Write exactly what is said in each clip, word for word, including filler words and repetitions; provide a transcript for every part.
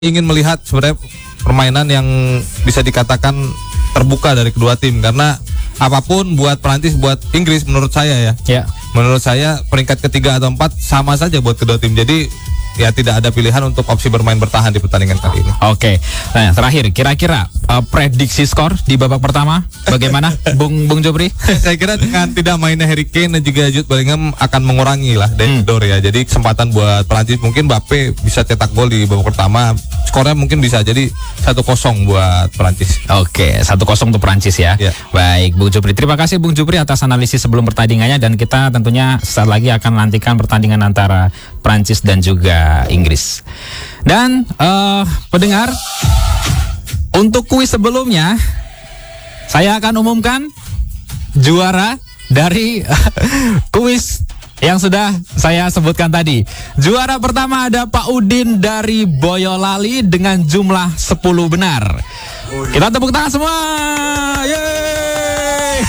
ingin melihat sebenarnya permainan yang bisa dikatakan terbuka dari kedua tim, karena apapun buat Perancis, buat Inggris menurut saya ya. Ya. Menurut saya peringkat ketiga atau empat sama saja buat kedua tim. Jadi ya tidak ada pilihan untuk opsi bermain bertahan di pertandingan kali ini. Oke. Nah, terakhir kira-kira uh, prediksi skor di babak pertama bagaimana, Bung Bung Jopri? Saya kira dengan tidak mainnya Harry Kane dan juga Jude Bellingham akan mengurangi lah Hmm. door ya. Jadi kesempatan buat Perancis, mungkin Mbappe bisa cetak gol di babak pertama. Skornya mungkin bisa jadi satu kosong buat Perancis. Oke, satu kosong untuk Perancis ya. Ya. Baik, Bung Jopri. Terima kasih Bung Jopri atas analisis sebelum pertandingannya, dan kita tentunya sesaat lagi akan menantikan pertandingan antara Perancis dan juga Inggris. Dan uh, pendengar, untuk kuis sebelumnya saya akan umumkan juara dari kuis yang sudah saya sebutkan tadi. Juara pertama ada Pak Udin dari Boyolali dengan jumlah sepuluh benar. Kita tepuk tangan semua. Yeay.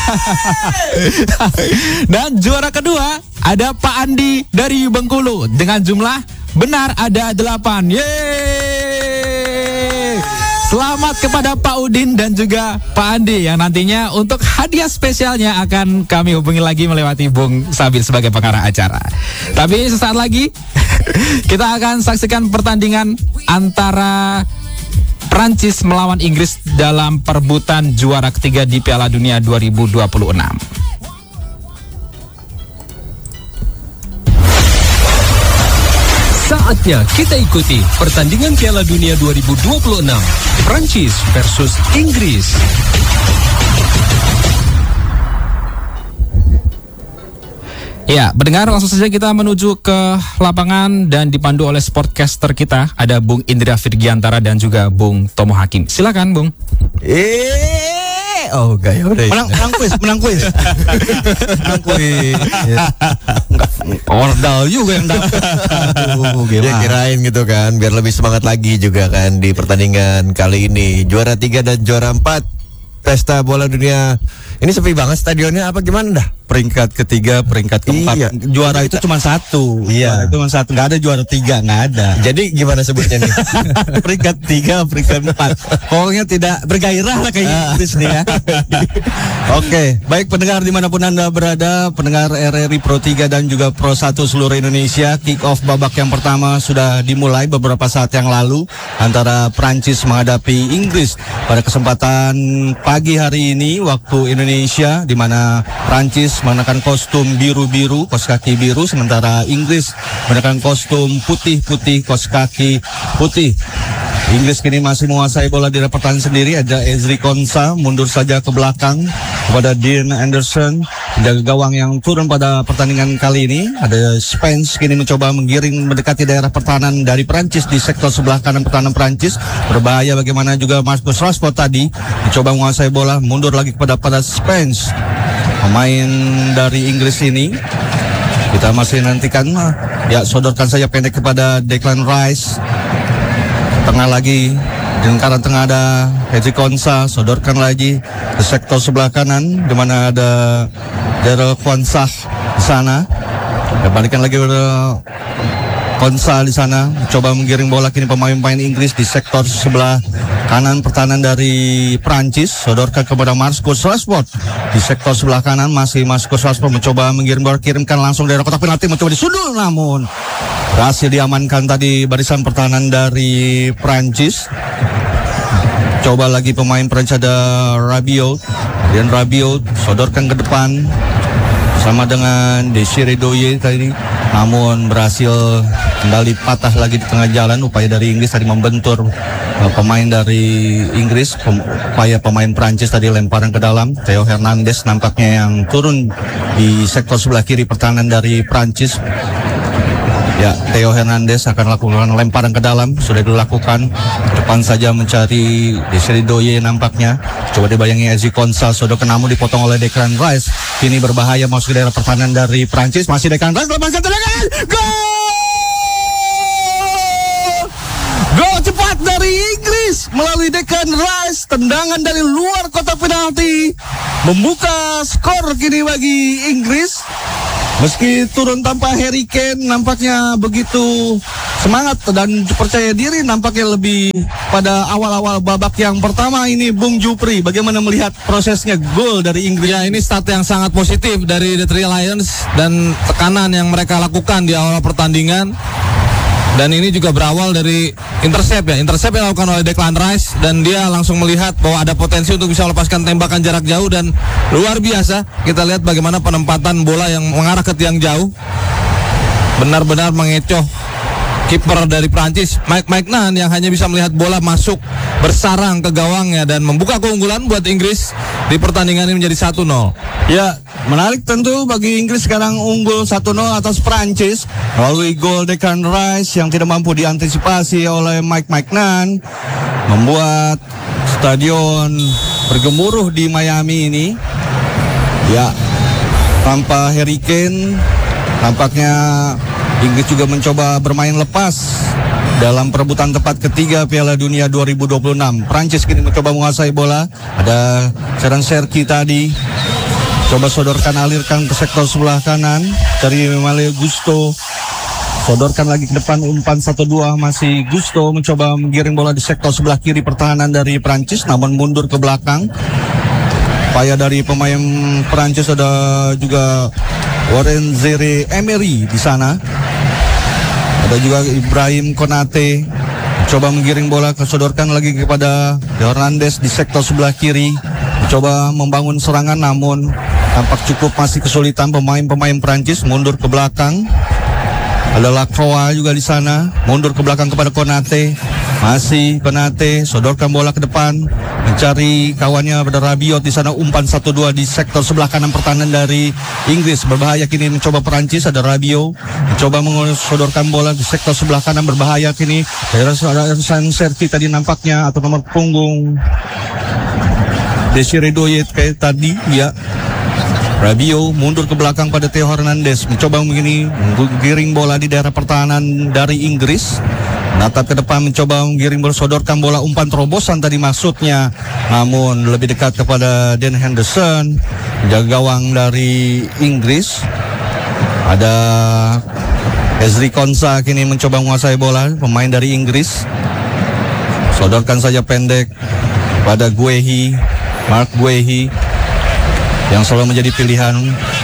Dan juara kedua ada Pak Andi dari Bengkulu dengan jumlah benar ada delapan. Yeay. Selamat kepada Pak Udin dan juga Pak Andi yang nantinya untuk hadiah spesialnya akan kami hubungi lagi melewati Bung Sabil sebagai pengarah acara. Tapi sesaat lagi kita akan saksikan pertandingan antara Prancis melawan Inggris dalam perebutan juara ketiga di Piala Dunia dua ribu dua puluh enam. Saatnya kita ikuti pertandingan Piala Dunia dua ribu dua puluh enam, Prancis versus Inggris. Ya, pendengar, langsung saja kita menuju ke lapangan dan dipandu oleh sportcaster kita. Ada Bung Indra Firgiantara dan juga Bung Tomo Hakim. Silakan, Bung. Eh, oh gaya udah. Menang, menang kuis, menang kuis. menang kuis. Ordal juga yang dapat. Aduh, ya kirain gitu kan, biar lebih semangat lagi juga kan di pertandingan kali ini. Juara tiga dan juara empat Pesta Bola Dunia. Ini sepi banget stadionnya, apa gimana dah? Peringkat ketiga, peringkat keempat. Iya. Juara itu cuma satu. Iya. Juara itu cuma satu, nggak ada juara tiga, nggak ada. Jadi gimana sebutnya nih? Peringkat tiga, peringkat empat. Pokoknya tidak bergairah lah kayak Inggris nih ya. Oke, baik pendengar dimanapun Anda berada, pendengar R R I Pro tiga dan juga Pro satu seluruh Indonesia, kick off babak yang pertama sudah dimulai beberapa saat yang lalu antara Prancis menghadapi Inggris pada kesempatan pagi hari ini waktu Indonesia, di mana Prancis mengenakan kostum biru-biru, kaos kaki biru, sementara Inggris mengenakan kostum putih-putih, kaos kaki putih. Inggris kini masih menguasai bola di area pertahanan sendiri. Ada Ezri Konsa mundur saja ke belakang kepada Dean Anderson, penjaga gawang yang turun pada pertandingan kali ini. Ada Spence kini mencoba menggiring mendekati daerah pertahanan dari Prancis di sektor sebelah kanan pertahanan Prancis. Berbahaya bagaimana juga Marcus Rashford tadi mencoba menguasai bola, mundur lagi kepada pada Spence. Pemain dari Inggris ini kita masih nantikan, ya sodorkan saja pendek kepada Declan Rice. Tengah lagi, di lingkaran tengah ada Ezri Konsa, sodorkan lagi ke sektor sebelah kanan di mana ada Daryl Quansah di sana. Dan balikan lagi kepada Konsa di sana, coba menggiring bola kini pemain-pemain Inggris di sektor sebelah kanan pertahanan dari Prancis, sodorkan kepada Marcus Rashford di sektor sebelah kanan. Masih Marcus Rashford mencoba menggiring bola, kirimkan langsung dari kotak penalti, mencoba disundul namun berhasil diamankan tadi barisan pertahanan dari Prancis. Coba lagi pemain Prancis ada Rabiot, dan Rabiot sodorkan ke depan sama dengan Desiree Douye tadi, namun berhasil kembali patah lagi di tengah jalan. Upaya dari Inggris tadi membentur uh, pemain dari Inggris, pem, upaya pemain Prancis tadi lemparan ke dalam. Theo Hernandez nampaknya yang turun di sektor sebelah kiri pertahanan dari Prancis. Ya, Theo Hernandez akan lakukan lemparan ke dalam, sudah dilakukan. Depan saja mencari Desiree Douye nampaknya. Coba dibayangi Ezri Konsa, sodok namun dipotong oleh Declan Rice. Kini berbahaya masuk ke daerah pertahanan dari Prancis. Masih Declan Rice, lepaskan tendangan. Gol! Gol cepat dari Inggris melalui Declan Rice, tendangan dari luar kotak penalti, membuka skor kini bagi Inggris. Meski turun tanpa Harry Kane, nampaknya begitu semangat dan percaya diri nampaknya lebih pada awal-awal babak yang pertama ini. Bung Jupri, bagaimana melihat prosesnya gol dari Inggris? Ya, ini start yang sangat positif dari The Three Lions dan tekanan yang mereka lakukan di awal pertandingan. Dan ini juga berawal dari intercept ya, intercept yang dilakukan oleh Declan Rice, dan dia langsung melihat bahwa ada potensi untuk bisa melepaskan tembakan jarak jauh, dan luar biasa kita lihat bagaimana penempatan bola yang mengarah ke tiang jauh, benar-benar mengecoh kiper dari Prancis Mike Maignan yang hanya bisa melihat bola masuk bersarang ke gawangnya dan membuka keunggulan buat Inggris di pertandingan ini menjadi satu nol. Ya, menarik tentu bagi Inggris sekarang unggul satu nol atas Prancis melalui gol Declan Rice yang tidak mampu diantisipasi oleh Mike Maignan, membuat stadion bergemuruh di Miami ini. Ya, tanpa Harry Kane tampaknya Inggris juga mencoba bermain lepas dalam perebutan tempat ketiga Piala Dunia dua ribu dua puluh enam. Prancis kini mencoba menguasai bola. Ada Serang Serki tadi, coba sodorkan, alirkan ke sektor sebelah kanan dari Malo Gusto. Sodorkan lagi ke depan, umpan satu dua, masih Gusto mencoba menggiring bola di sektor sebelah kiri pertahanan dari Prancis, namun mundur ke belakang. Upaya dari pemain Prancis, ada juga Warren Zaire Emery di sana. Ada juga Ibrahim Konate coba menggiring bola, kesodorkan lagi kepada Hernandez di sektor sebelah kiri, mencoba membangun serangan namun tampak cukup masih kesulitan pemain-pemain Prancis, mundur ke belakang. Ada Lacroix juga di sana, mundur ke belakang kepada Konate. Masih Konate sodorkan bola ke depan, mencari kawannya pada Rabiot di sana, umpan satu dua di sektor sebelah kanan pertahanan dari Inggris. Berbahaya kini mencoba Perancis, ada Rabiot mencoba mensodorkan bola di sektor sebelah kanan, berbahaya kini. Serang Serki tadi nampaknya atau nomor punggung Desiree Doué kayak tadi ya. Rabiot mundur ke belakang pada Theo Hernandez, mencoba begini menggiring bola di daerah pertahanan dari Inggris. Natap ke depan, mencoba menggiring bola, sodorkan bola, umpan terobosan tadi maksudnya, namun lebih dekat kepada Dan Henderson, jaga gawang dari Inggris. Ada Ezri Konsa kini mencoba menguasai bola, pemain dari Inggris. Sodorkan saja pendek pada Guehi, Mark Guehi, yang selalu menjadi pilihan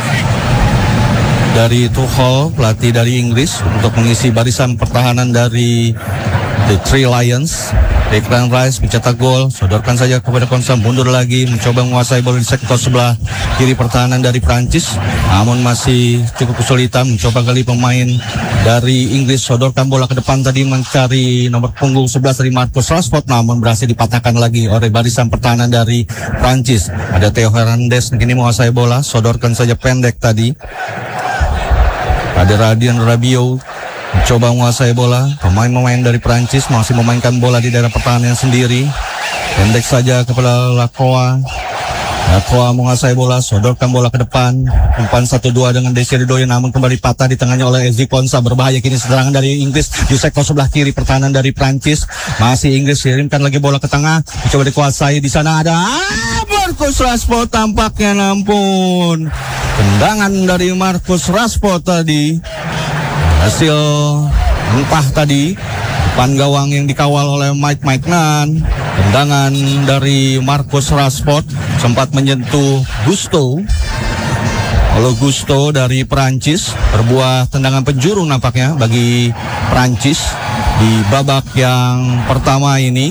dari Tuchel, pelatih dari Inggris, untuk mengisi barisan pertahanan dari The Three Lions. Declan Rice mencetak gol, sodorkan saja kepada Konsa, mundur lagi, mencoba menguasai bola di sektor sebelah kiri pertahanan dari Prancis, namun masih cukup kesulitan. Mencoba kali pemain dari Inggris, sodorkan bola ke depan tadi, mencari nomor punggung sebelas dari Marcus Rashford, namun berhasil dipatahkan lagi oleh barisan pertahanan dari Prancis. Ada Theo Hernandez kini menguasai bola, sodorkan saja pendek tadi. Ada Radian Rabiot mencoba menguasai bola. Pemain-pemain dari Prancis masih memainkan bola di daerah pertahanan sendiri. Pendek saja kepada Lacroix. Lacroix menguasai bola, sodorkan bola ke depan. Umpan satu dua dengan Desiree Doué, namun kembali patah di tengahnya oleh Ezri Konsa. Berbahaya kini serangan dari Inggris di sektor sebelah kiri pertahanan dari Prancis. Masih Inggris kirimkan lagi bola ke tengah, mencoba dikuasai. Di sana ada ah, Marcus Rashford tampaknya, nampun. Tendangan dari Marcus Rashford tadi hasil entah tadi depan gawang yang dikawal oleh Mike Maignan. Tendangan dari Marcus Rashford sempat menyentuh Gusto. Kalau Gusto dari Perancis, berbuah tendangan penjuru nampaknya bagi Perancis di babak yang pertama ini.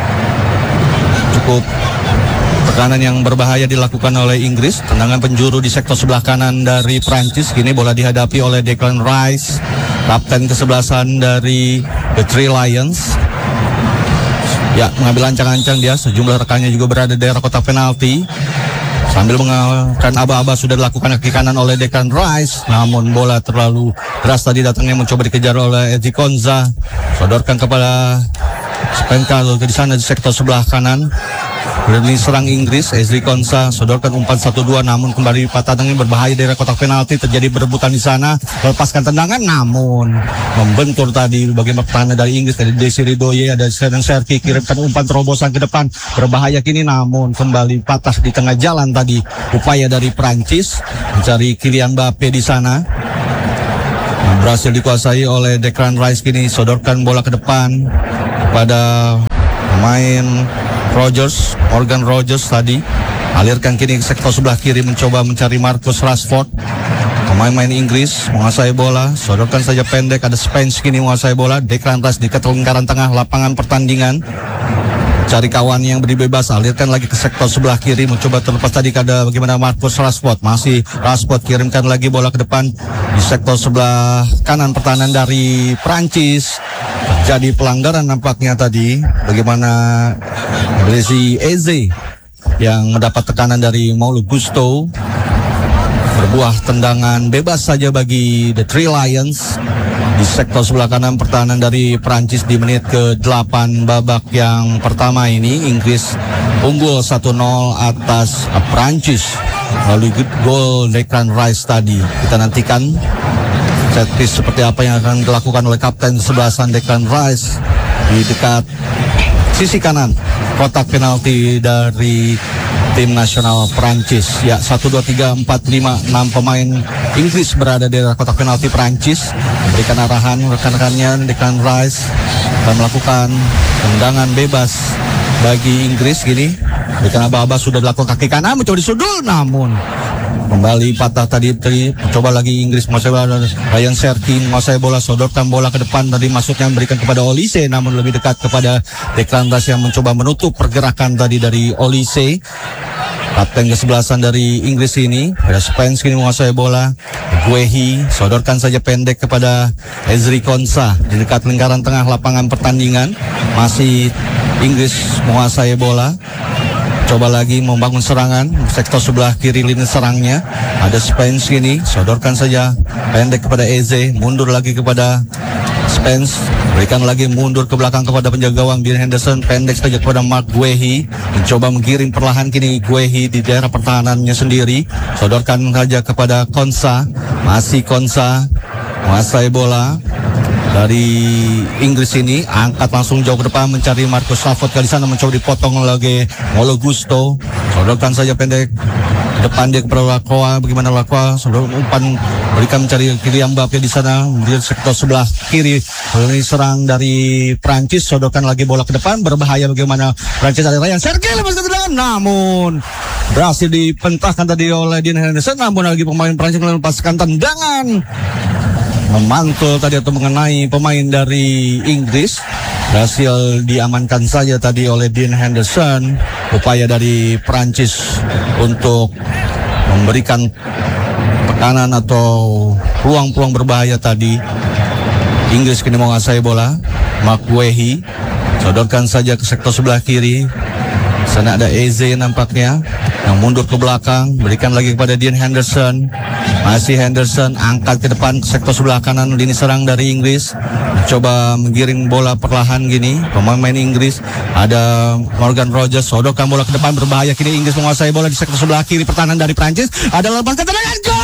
Cukup tekanan yang berbahaya dilakukan oleh Inggris. Tendangan penjuru di sektor sebelah kanan dari Prancis. Kini bola dihadapi oleh Declan Rice, kapten kesebelasan dari The Three Lions. Ya, mengambil ancang-ancang dia. Sejumlah rekannya juga berada di daerah kotak penalti. Sambil mengalahkan aba-aba sudah dilakukan kaki kanan oleh Declan Rice, namun bola terlalu keras tadi datangnya, mencoba dikejar oleh Ezri Konsa. Sodorkan kepada Spenka di sana di sektor sebelah kanan. Berani serang Inggris, Ezri Konsa sodorkan umpan satu dua, namun kembali patah tangan, berbahaya dari kotak penalti. Terjadi berebutan di sana, lepaskan tendangan, namun membentur tadi bagian pertahanan dari Inggris. Dari Desiree Doué, ada Serang Serki, kirimkan umpan terobosan ke depan, berbahaya kini, namun kembali patah di tengah jalan tadi. Upaya dari Prancis mencari Kylian Mbappe di sana. berhasil dikuasai oleh Declan Rice. Kini sodorkan bola ke depan kepada pemain Rogers, Morgan Rogers tadi. Alirkan kini ke sektor sebelah kiri mencoba mencari Marcus Rashford. Pemain-pemain Inggris menguasai bola, sodorkan saja pendek, ada Spence kini menguasai bola. Declan Rice di lingkaran tengah lapangan pertandingan. Cari kawan yang beri bebas, alirkan lagi ke sektor sebelah kiri, mencoba terlepas tadi kada bagaimana Marcus Rashford. Masih Rashford kirimkan lagi bola ke depan di sektor sebelah kanan pertahanan dari Prancis. Jadi pelanggaran nampaknya tadi, bagaimana Blaise Eze yang mendapat tekanan dari Malo Gusto. Berbuah tendangan bebas saja bagi The Three Lions di sektor sebelah kanan pertahanan dari Prancis di menit ke delapan babak yang pertama ini. Inggris unggul satu nol atas Prancis melalui gol Declan Rice tadi. Kita nantikan set piece seperti apa yang akan dilakukan oleh kapten sebelasan Declan Rice di dekat sisi kanan kotak penalti dari tim nasional Prancis. Ya, satu, dua, tiga, empat, lima, enam pemain Inggris berada di kotak penalti Prancis. Memberikan arahan rekan-rekannya. Declan Rice akan melakukan tendangan bebas bagi Inggris gini. Berikan aba-aba sudah dilakukan kaki kanan, mencoba disudul, namun kembali patah tadi, tadi coba lagi Inggris menguasai bola. Ryan Serkin menguasai bola, sodorkan bola ke depan tadi, maksudnya memberikan kepada Olise, namun lebih dekat kepada Declan Rice yang mencoba menutup pergerakan tadi dari Olise. Kapten kesebelasan dari Inggris ini, ada Spence kini menguasai bola. Guehi sodorkan saja pendek kepada Ezri Konsa di dekat lingkaran tengah lapangan pertandingan. Masih Inggris menguasai bola. Coba lagi membangun serangan sektor sebelah kiri lini serangnya. Ada Spence kini, sodorkan saja pendek kepada Eze, mundur lagi kepada Spence, berikan lagi mundur ke belakang kepada penjaga gawang Dean Henderson, pendek saja kepada Mark Guehi, mencoba menggiring perlahan kini Guehi di daerah pertahanannya sendiri, sodorkan saja kepada Konsa. Masih Konsa menguasai bola dari Inggris ini, angkat langsung jauh ke depan mencari Marcus Rashford, kali sana mencoba dipotong lagi Malo Gusto, sodorkan saja pendek depan dia kepada Lacroix. Bagaimana Lacroix sodor umpan, berikan mencari Kylian Mbappe di sana di sektor sebelah kiri. Ini serang dari Prancis, sodorkan lagi bola ke depan, berbahaya bagaimana Prancis. Ada Ryan Serkin lepas tendangan, namun berhasil dipentahkan tadi oleh Dean Henderson, namun lagi pemain Prancis melepaskan tendangan memantul tadi atau mengenai pemain dari Inggris. Berhasil diamankan saja tadi oleh Dean Henderson. Upaya dari Prancis untuk memberikan tekanan atau peluang-peluang berbahaya tadi. Inggris kini menguasai bola. Mark Guehi sodorkan saja ke sektor sebelah kiri. Sana ada Eze nampaknya yang mundur ke belakang, berikan lagi kepada Dean Henderson. Masih Henderson angkat ke depan ke sektor sebelah kanan lini serang dari Inggris, coba menggiring bola perlahan gini pemain Inggris. Ada Morgan Rogers, sodorkan bola ke depan, berbahaya kini Inggris menguasai bola di sektor sebelah kiri pertahanan dari Prancis. Ada lepaskan tendangan, gol!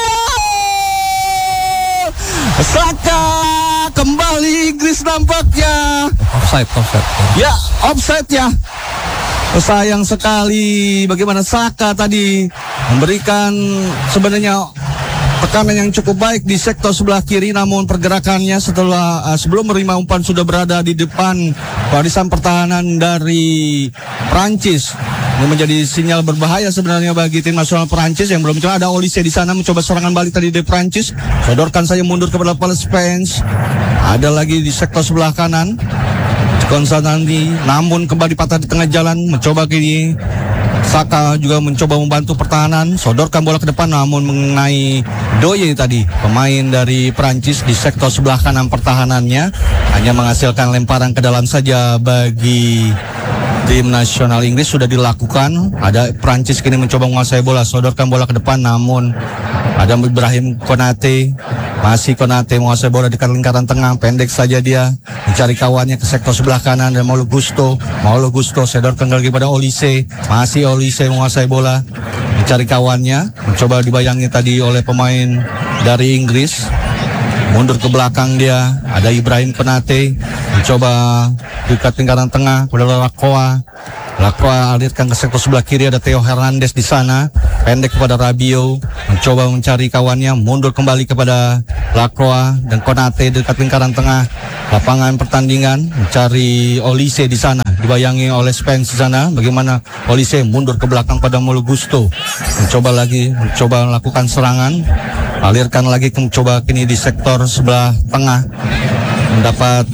Saka kembali Inggris nampaknya. Offside, offside. Ya, offside ya. Sayang sekali bagaimana Saka tadi memberikan sebenarnya tekanan yang cukup baik di sektor sebelah kiri, namun pergerakannya setelah uh, sebelum menerima umpan sudah berada di depan barisan pertahanan dari Prancis. Ini menjadi sinyal berbahaya sebenarnya bagi tim nasional Prancis yang belum coba. Ada Olise di sana mencoba serangan balik tadi dari Prancis, sodorkan saja mundur kepada Paul Spence. Ada lagi di sektor sebelah kanan Konstantin, namun kembali patah di tengah jalan, mencoba kini Saka juga mencoba membantu pertahanan, sodorkan bola ke depan namun mengenai Doye tadi, pemain dari Prancis di sektor sebelah kanan pertahanannya, hanya menghasilkan lemparan ke dalam saja bagi tim nasional Inggris. Sudah dilakukan. Ada Prancis kini mencoba menguasai bola, sodorkan bola ke depan namun ada Ibrahim Konate. Masih Konate menguasai bola di lingkaran tengah, pendek saja dia mencari kawannya ke sektor sebelah kanan. Dan Malo Gusto, Malo Gusto sodorkan lagi pada Olise. Masih Olise menguasai bola, mencari kawannya, mencoba dibayangi tadi oleh pemain dari Inggris. Mundur ke belakang dia, ada Ibrahim Konate mencoba dekat lingkaran tengah kepada Lacroix. Lacroix alirkan ke sektor sebelah kiri, ada Theo Hernandez di sana, pendek kepada Rabiot, mencoba mencari kawannya, mundur kembali kepada Lacroix dan Konate dekat lingkaran tengah lapangan pertandingan, mencari Olise di sana, dibayangi oleh Spence di sana. Bagaimana Olise mundur ke belakang pada Malo Gusto, mencoba lagi, mencoba melakukan serangan, alirkan lagi, mencoba kini di sektor sebelah tengah, mendapat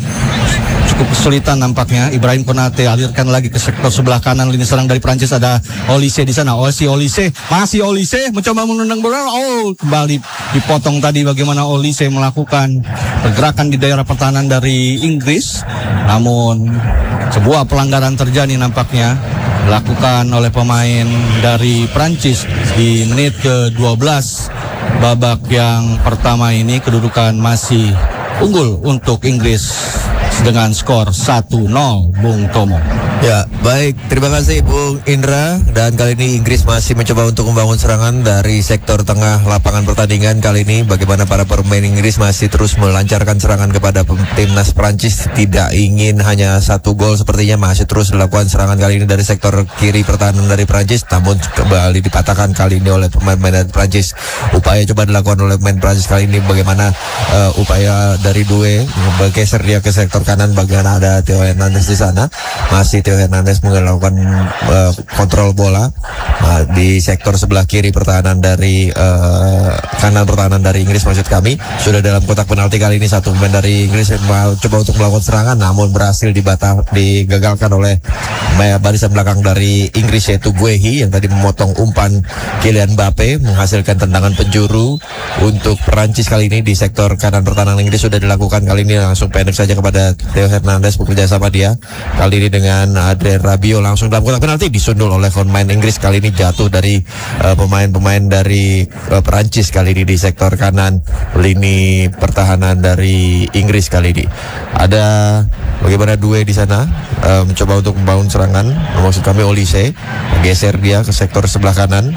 cukup kesulitan nampaknya. Ibrahim Konate alirkan lagi ke sektor sebelah kanan, lini serang dari Prancis, ada Olise di sana. Olise, Olise, masih Olise mencoba menendang bola. Oh, kembali dipotong tadi. Bagaimana Olise melakukan pergerakan di daerah pertahanan dari Inggris, namun sebuah pelanggaran terjadi nampaknya dilakukan oleh pemain dari Prancis di menit ke dua belas babak yang pertama ini. Kedudukan masih unggul untuk Inggris dengan skor satu nol, Bung Tomo. Ya, baik. Terima kasih Bung Indra. Dan kali ini Inggris masih mencoba untuk membangun serangan dari sektor tengah lapangan pertandingan. Kali ini bagaimana para pemain Inggris masih terus melancarkan serangan kepada timnas Prancis. Tidak ingin hanya satu gol, sepertinya masih terus dilakukan serangan kali ini dari sektor kiri pertahanan dari Prancis. Namun kembali dipatahkan kali ini oleh pemain-pemain dari Prancis. Upaya coba dilakukan oleh pemain Prancis kali ini, bagaimana uh, upaya dari Due bergeser dia ke sektor kanan, bagaimana ada Theo Hernandez di sana. Masih Theo Hernandez melakukan uh, kontrol bola uh, di sektor sebelah kiri pertahanan dari uh, kanan pertahanan dari Inggris, maksud kami. Sudah dalam kotak penalti kali ini satu pemain dari Inggris yang coba untuk melakukan serangan, namun berhasil dibatal, digagalkan oleh barisan belakang dari Inggris, yaitu Guehi yang tadi memotong umpan Kylian Mbappe, menghasilkan tendangan penjuru untuk Perancis kali ini di sektor kanan pertahanan Inggris. Sudah dilakukan kali ini, langsung pendek saja kepada Theo Hernandez, bekerja sama dia kali ini dengan Adrien Rabiot langsung dalam kotak penalti, disundul oleh pemain Inggris. Kali ini jatuh dari uh, pemain-pemain dari uh, Perancis kali ini di sektor kanan lini pertahanan dari Inggris. Kali ini ada bagaimana Due di sana uh, mencoba untuk membangun serangan, maksud kami Olise, geser dia ke sektor sebelah kanan.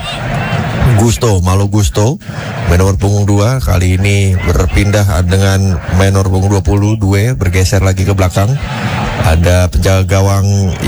Gusto, Malo Gusto, menor punggung dua, kali ini berpindah dengan menor punggung dua puluh, Due bergeser lagi ke belakang. Ada penjaga gawang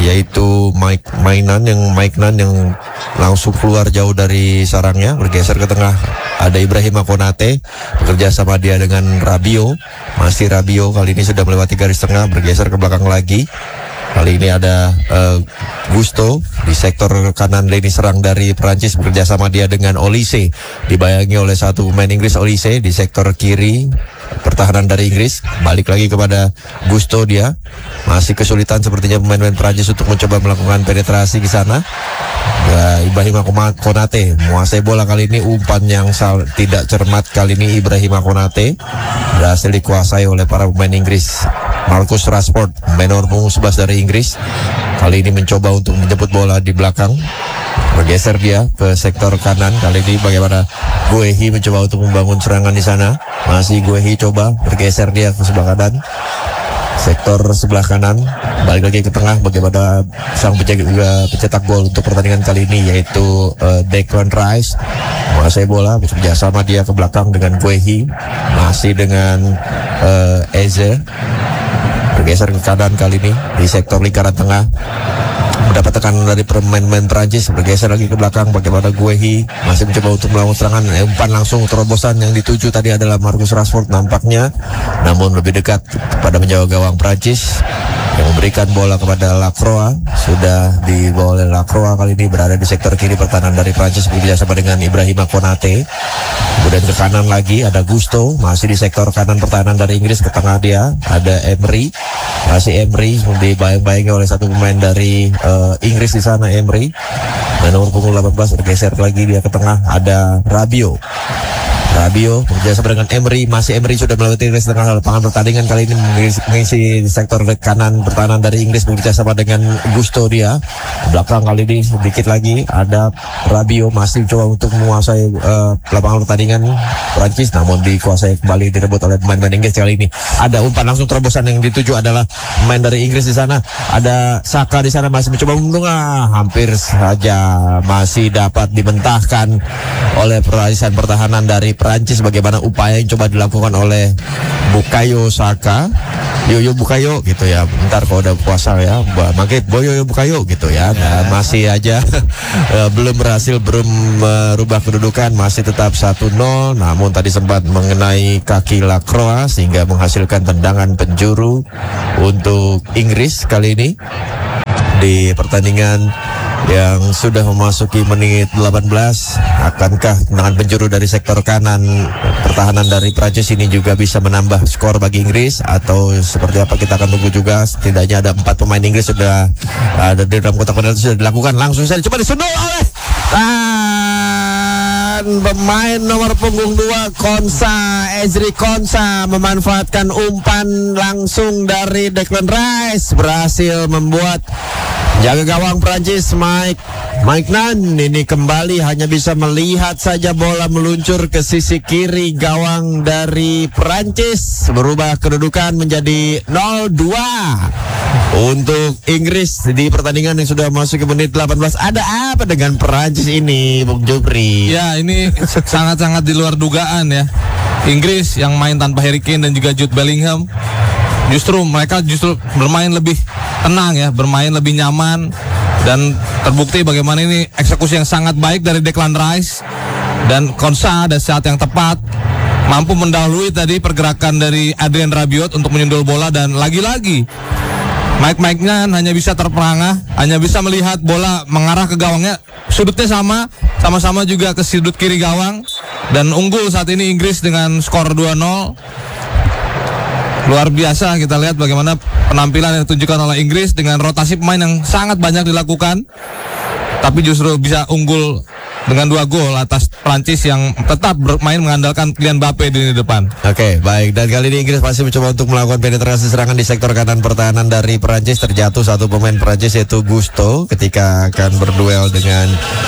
yaitu Mike Mainan yang Mike Nan yang langsung keluar jauh dari sarangnya, bergeser ke tengah. Ada Ibrahim Konate bekerja sama dia dengan Rabiot, masih Rabiot kali ini sudah melewati garis tengah, bergeser ke belakang lagi. Kali ini ada uh, Gusto di sektor kanan lini serang dari Perancis, bekerja sama dia dengan Olise, dibayangi oleh satu pemain Inggris. Olise di sektor kiri pertahanan dari Inggris, balik lagi kepada Gusto, dia masih kesulitan sepertinya pemain-pemain Perancis untuk mencoba melakukan penetrasi ke sana. Ya, Ibrahim Konate menguasai bola kali ini, umpan yang sal- tidak cermat kali ini Ibrahim Konate berhasil dikuasai oleh para pemain Inggris. Marcus Rashford, menor punggung sebelas dari Inggris, kali ini mencoba untuk menjemput bola di belakang, bergeser dia ke sektor kanan. Kali ini bagaimana Guehi mencoba untuk membangun serangan di sana, masih Guehi coba bergeser dia ke sebelah kanan, sektor sebelah kanan, balik lagi ke tengah. Bagaimana sang penjaga pencetak gol untuk pertandingan kali ini yaitu uh, Declan Rice menguasai bola, bekerja sama dia ke belakang dengan Guehi, masih dengan uh, Eze, bergeser ke kanan kali ini di sektor lingkaran tengah, mendapat tekanan dari pemain-pemain Perancis, bergeser lagi ke belakang. Bagaimana Guehi masih mencoba untuk melakukan serangan, umpan langsung terobosan yang dituju tadi adalah Marcus Rashford nampaknya, namun lebih dekat pada menjauh gawang Perancis yang memberikan bola kepada Lacroix. Sudah dibawa oleh Lacroix kali ini, berada di sektor kiri pertahanan dari Prancis, bekerja sama dengan Ibrahim Konate. Kemudian ke kanan lagi ada Gusto, masih di sektor kanan pertahanan dari Inggris. Ke tengah dia ada Emery, masih Emery dibayang-bayangi oleh satu pemain dari uh, Inggris di sana, Emery nomor punggung delapan belas, bergeser lagi dia ke tengah, ada Rabiot. Rabiot bekerja sama dengan Emery, masih Emery sudah melewati garis tengah lapangan pertandingan, kali ini mengisi di sektor kanan pertahanan dari Inggris, bekerja sama dengan Gusto dia. Belakang kali ini sedikit lagi ada Rabiot, masih coba untuk menguasai uh, lapangan pertandingan Prancis, namun dikuasai kembali, direbut oleh pemain-pemain Inggris. Kali ini ada umpan langsung terobosan yang dituju adalah pemain dari Inggris di sana. Ada Saka di sana masih mencoba membunuh, hampir saja masih dapat dimentahkan oleh barisan pertahanan dari Prancis. Bagaimana upaya yang coba dilakukan oleh Bukayo Saka. Yo yo Bukayo gitu ya. Bentar kalau udah puasa ya, makin boyo yo Bukayo gitu ya. Nah, masih aja belum berhasil, belum merubah kedudukan, masih tetap satu nol. Namun tadi sempat mengenai kaki Lacroix sehingga menghasilkan tendangan penjuru untuk Inggris kali ini di pertandingan yang sudah memasuki menit delapan belas. Akankah tendangan penjuru dari sektor kanan pertahanan dari Prancis ini juga bisa menambah skor bagi Inggris, atau seperti apa, kita akan tunggu juga. Setidaknya ada empat pemain Inggris sudah ada di dalam kotak penalti, sudah dilakukan. Langsung saja coba disundul oleh dan pemain nomor punggung dua Konsa, Ezri Konsa memanfaatkan umpan langsung dari Declan Rice, berhasil membuat jaga gawang Prancis Mike Mike Nan ini kembali hanya bisa melihat saja bola meluncur ke sisi kiri gawang dari Prancis, berubah kedudukan menjadi nol dua untuk Inggris di pertandingan yang sudah masuk ke menit delapan belas. Ada apa dengan Prancis ini, Bung Jupri? Ya, ini sangat-sangat di luar dugaan ya. Inggris yang main tanpa Harry Kane dan juga Jude Bellingham, justru mereka justru bermain lebih tenang ya, bermain lebih nyaman, dan terbukti bagaimana ini eksekusi yang sangat baik dari Declan Rice dan Konsa ada saat yang tepat mampu mendahului tadi pergerakan dari Adrien Rabiot untuk menyundul bola, dan lagi-lagi Mike Mike-nya hanya bisa terperangah, hanya bisa melihat bola mengarah ke gawangnya, sudutnya sama, sama-sama juga ke sudut kiri gawang, dan unggul saat ini Inggris dengan skor dua nol. Luar biasa kita lihat bagaimana penampilan yang ditunjukkan oleh Inggris dengan rotasi pemain yang sangat banyak dilakukan, tapi justru bisa unggul dengan dua gol atas Prancis yang tetap bermain mengandalkan Kylian Mbappe di depan. Oke, baik. Dan kali ini Inggris masih mencoba untuk melakukan penetrasi serangan di sektor kanan pertahanan dari Prancis. Terjatuh satu pemain Prancis yaitu Gusto ketika akan berduel dengan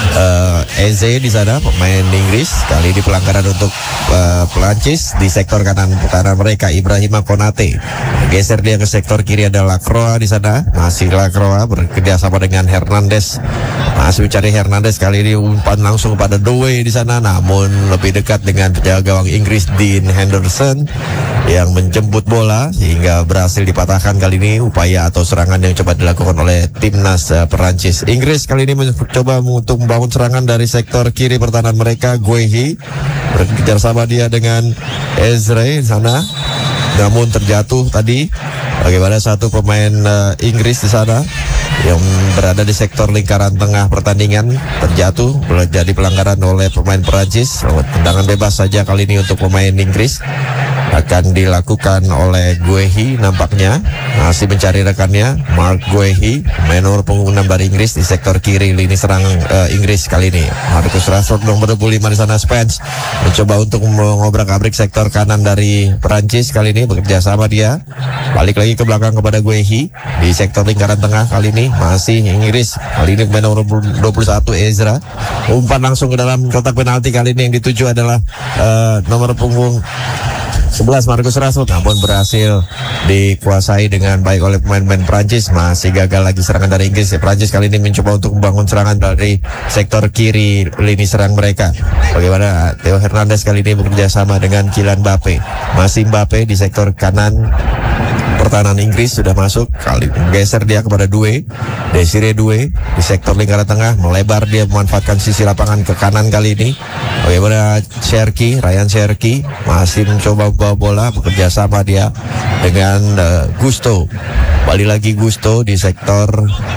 uh, Eze di sana, pemain Inggris. Kali ini pelanggaran untuk uh, Prancis di sektor kanan pertahanan mereka. Ibrahima Konate geser dia ke sektor kiri, ada Lacroix di sana. Masih Lacroix bekerja sama dengan Hernandez. Masih mencari Hernandez, kali ini umpan langsung pada Doué di sana, namun lebih dekat dengan penjaga gawang Inggris Dean Henderson yang menjemput bola sehingga berhasil dipatahkan kali ini upaya atau serangan yang coba dilakukan oleh timnas uh, Perancis. Inggris kali ini mencoba untuk membangun serangan dari sektor kiri pertahanan mereka. Guehi berkejar sama dia dengan Ezri di sana, namun terjatuh tadi. Bagaimana satu pemain uh, Inggris di sana yang berada di sektor lingkaran tengah pertandingan terjatuh, jadi pelanggaran oleh pemain Perancis. Tendangan bebas saja kali ini untuk pemain Inggris akan dilakukan oleh Guehi, nampaknya masih mencari rekannya. Mark Guehi, main nomor punggung enam dari Inggris di sektor kiri lini serang uh, Inggris kali ini. Marcus Rashford nomor dua puluh lima di sana. Spence mencoba untuk mengobrak-abrik sektor kanan dari Perancis kali ini, bekerja sama dia. Balik lagi ke belakang kepada Guehi di sektor lingkaran tengah kali ini masih Inggris. Kali ini pemain nomor dua puluh satu Ezra. Umpan langsung ke dalam kotak penalti, kali ini yang dituju adalah uh, nomor punggung sebelas Marcus Rashford, namun berhasil dikuasai dengan baik oleh pemain-pemain Prancis. Masih gagal lagi serangan dari Inggris. Prancis kali ini mencoba untuk membangun serangan dari sektor kiri lini serang mereka. Bagaimana Theo Hernandez kali ini bekerja sama dengan Kylian Mbappe. Masih Mbappe di sektor kanan pertahanan Inggris sudah masuk, kali geser dia kepada Doué, Desiree Doué di sektor lingkaran tengah, melebar dia memanfaatkan sisi lapangan ke kanan kali ini. Bagaimana Cherki, Ryan Cherki masih mencoba bawa bola, bekerja sama dia dengan uh, Gusto. Balik lagi Gusto di sektor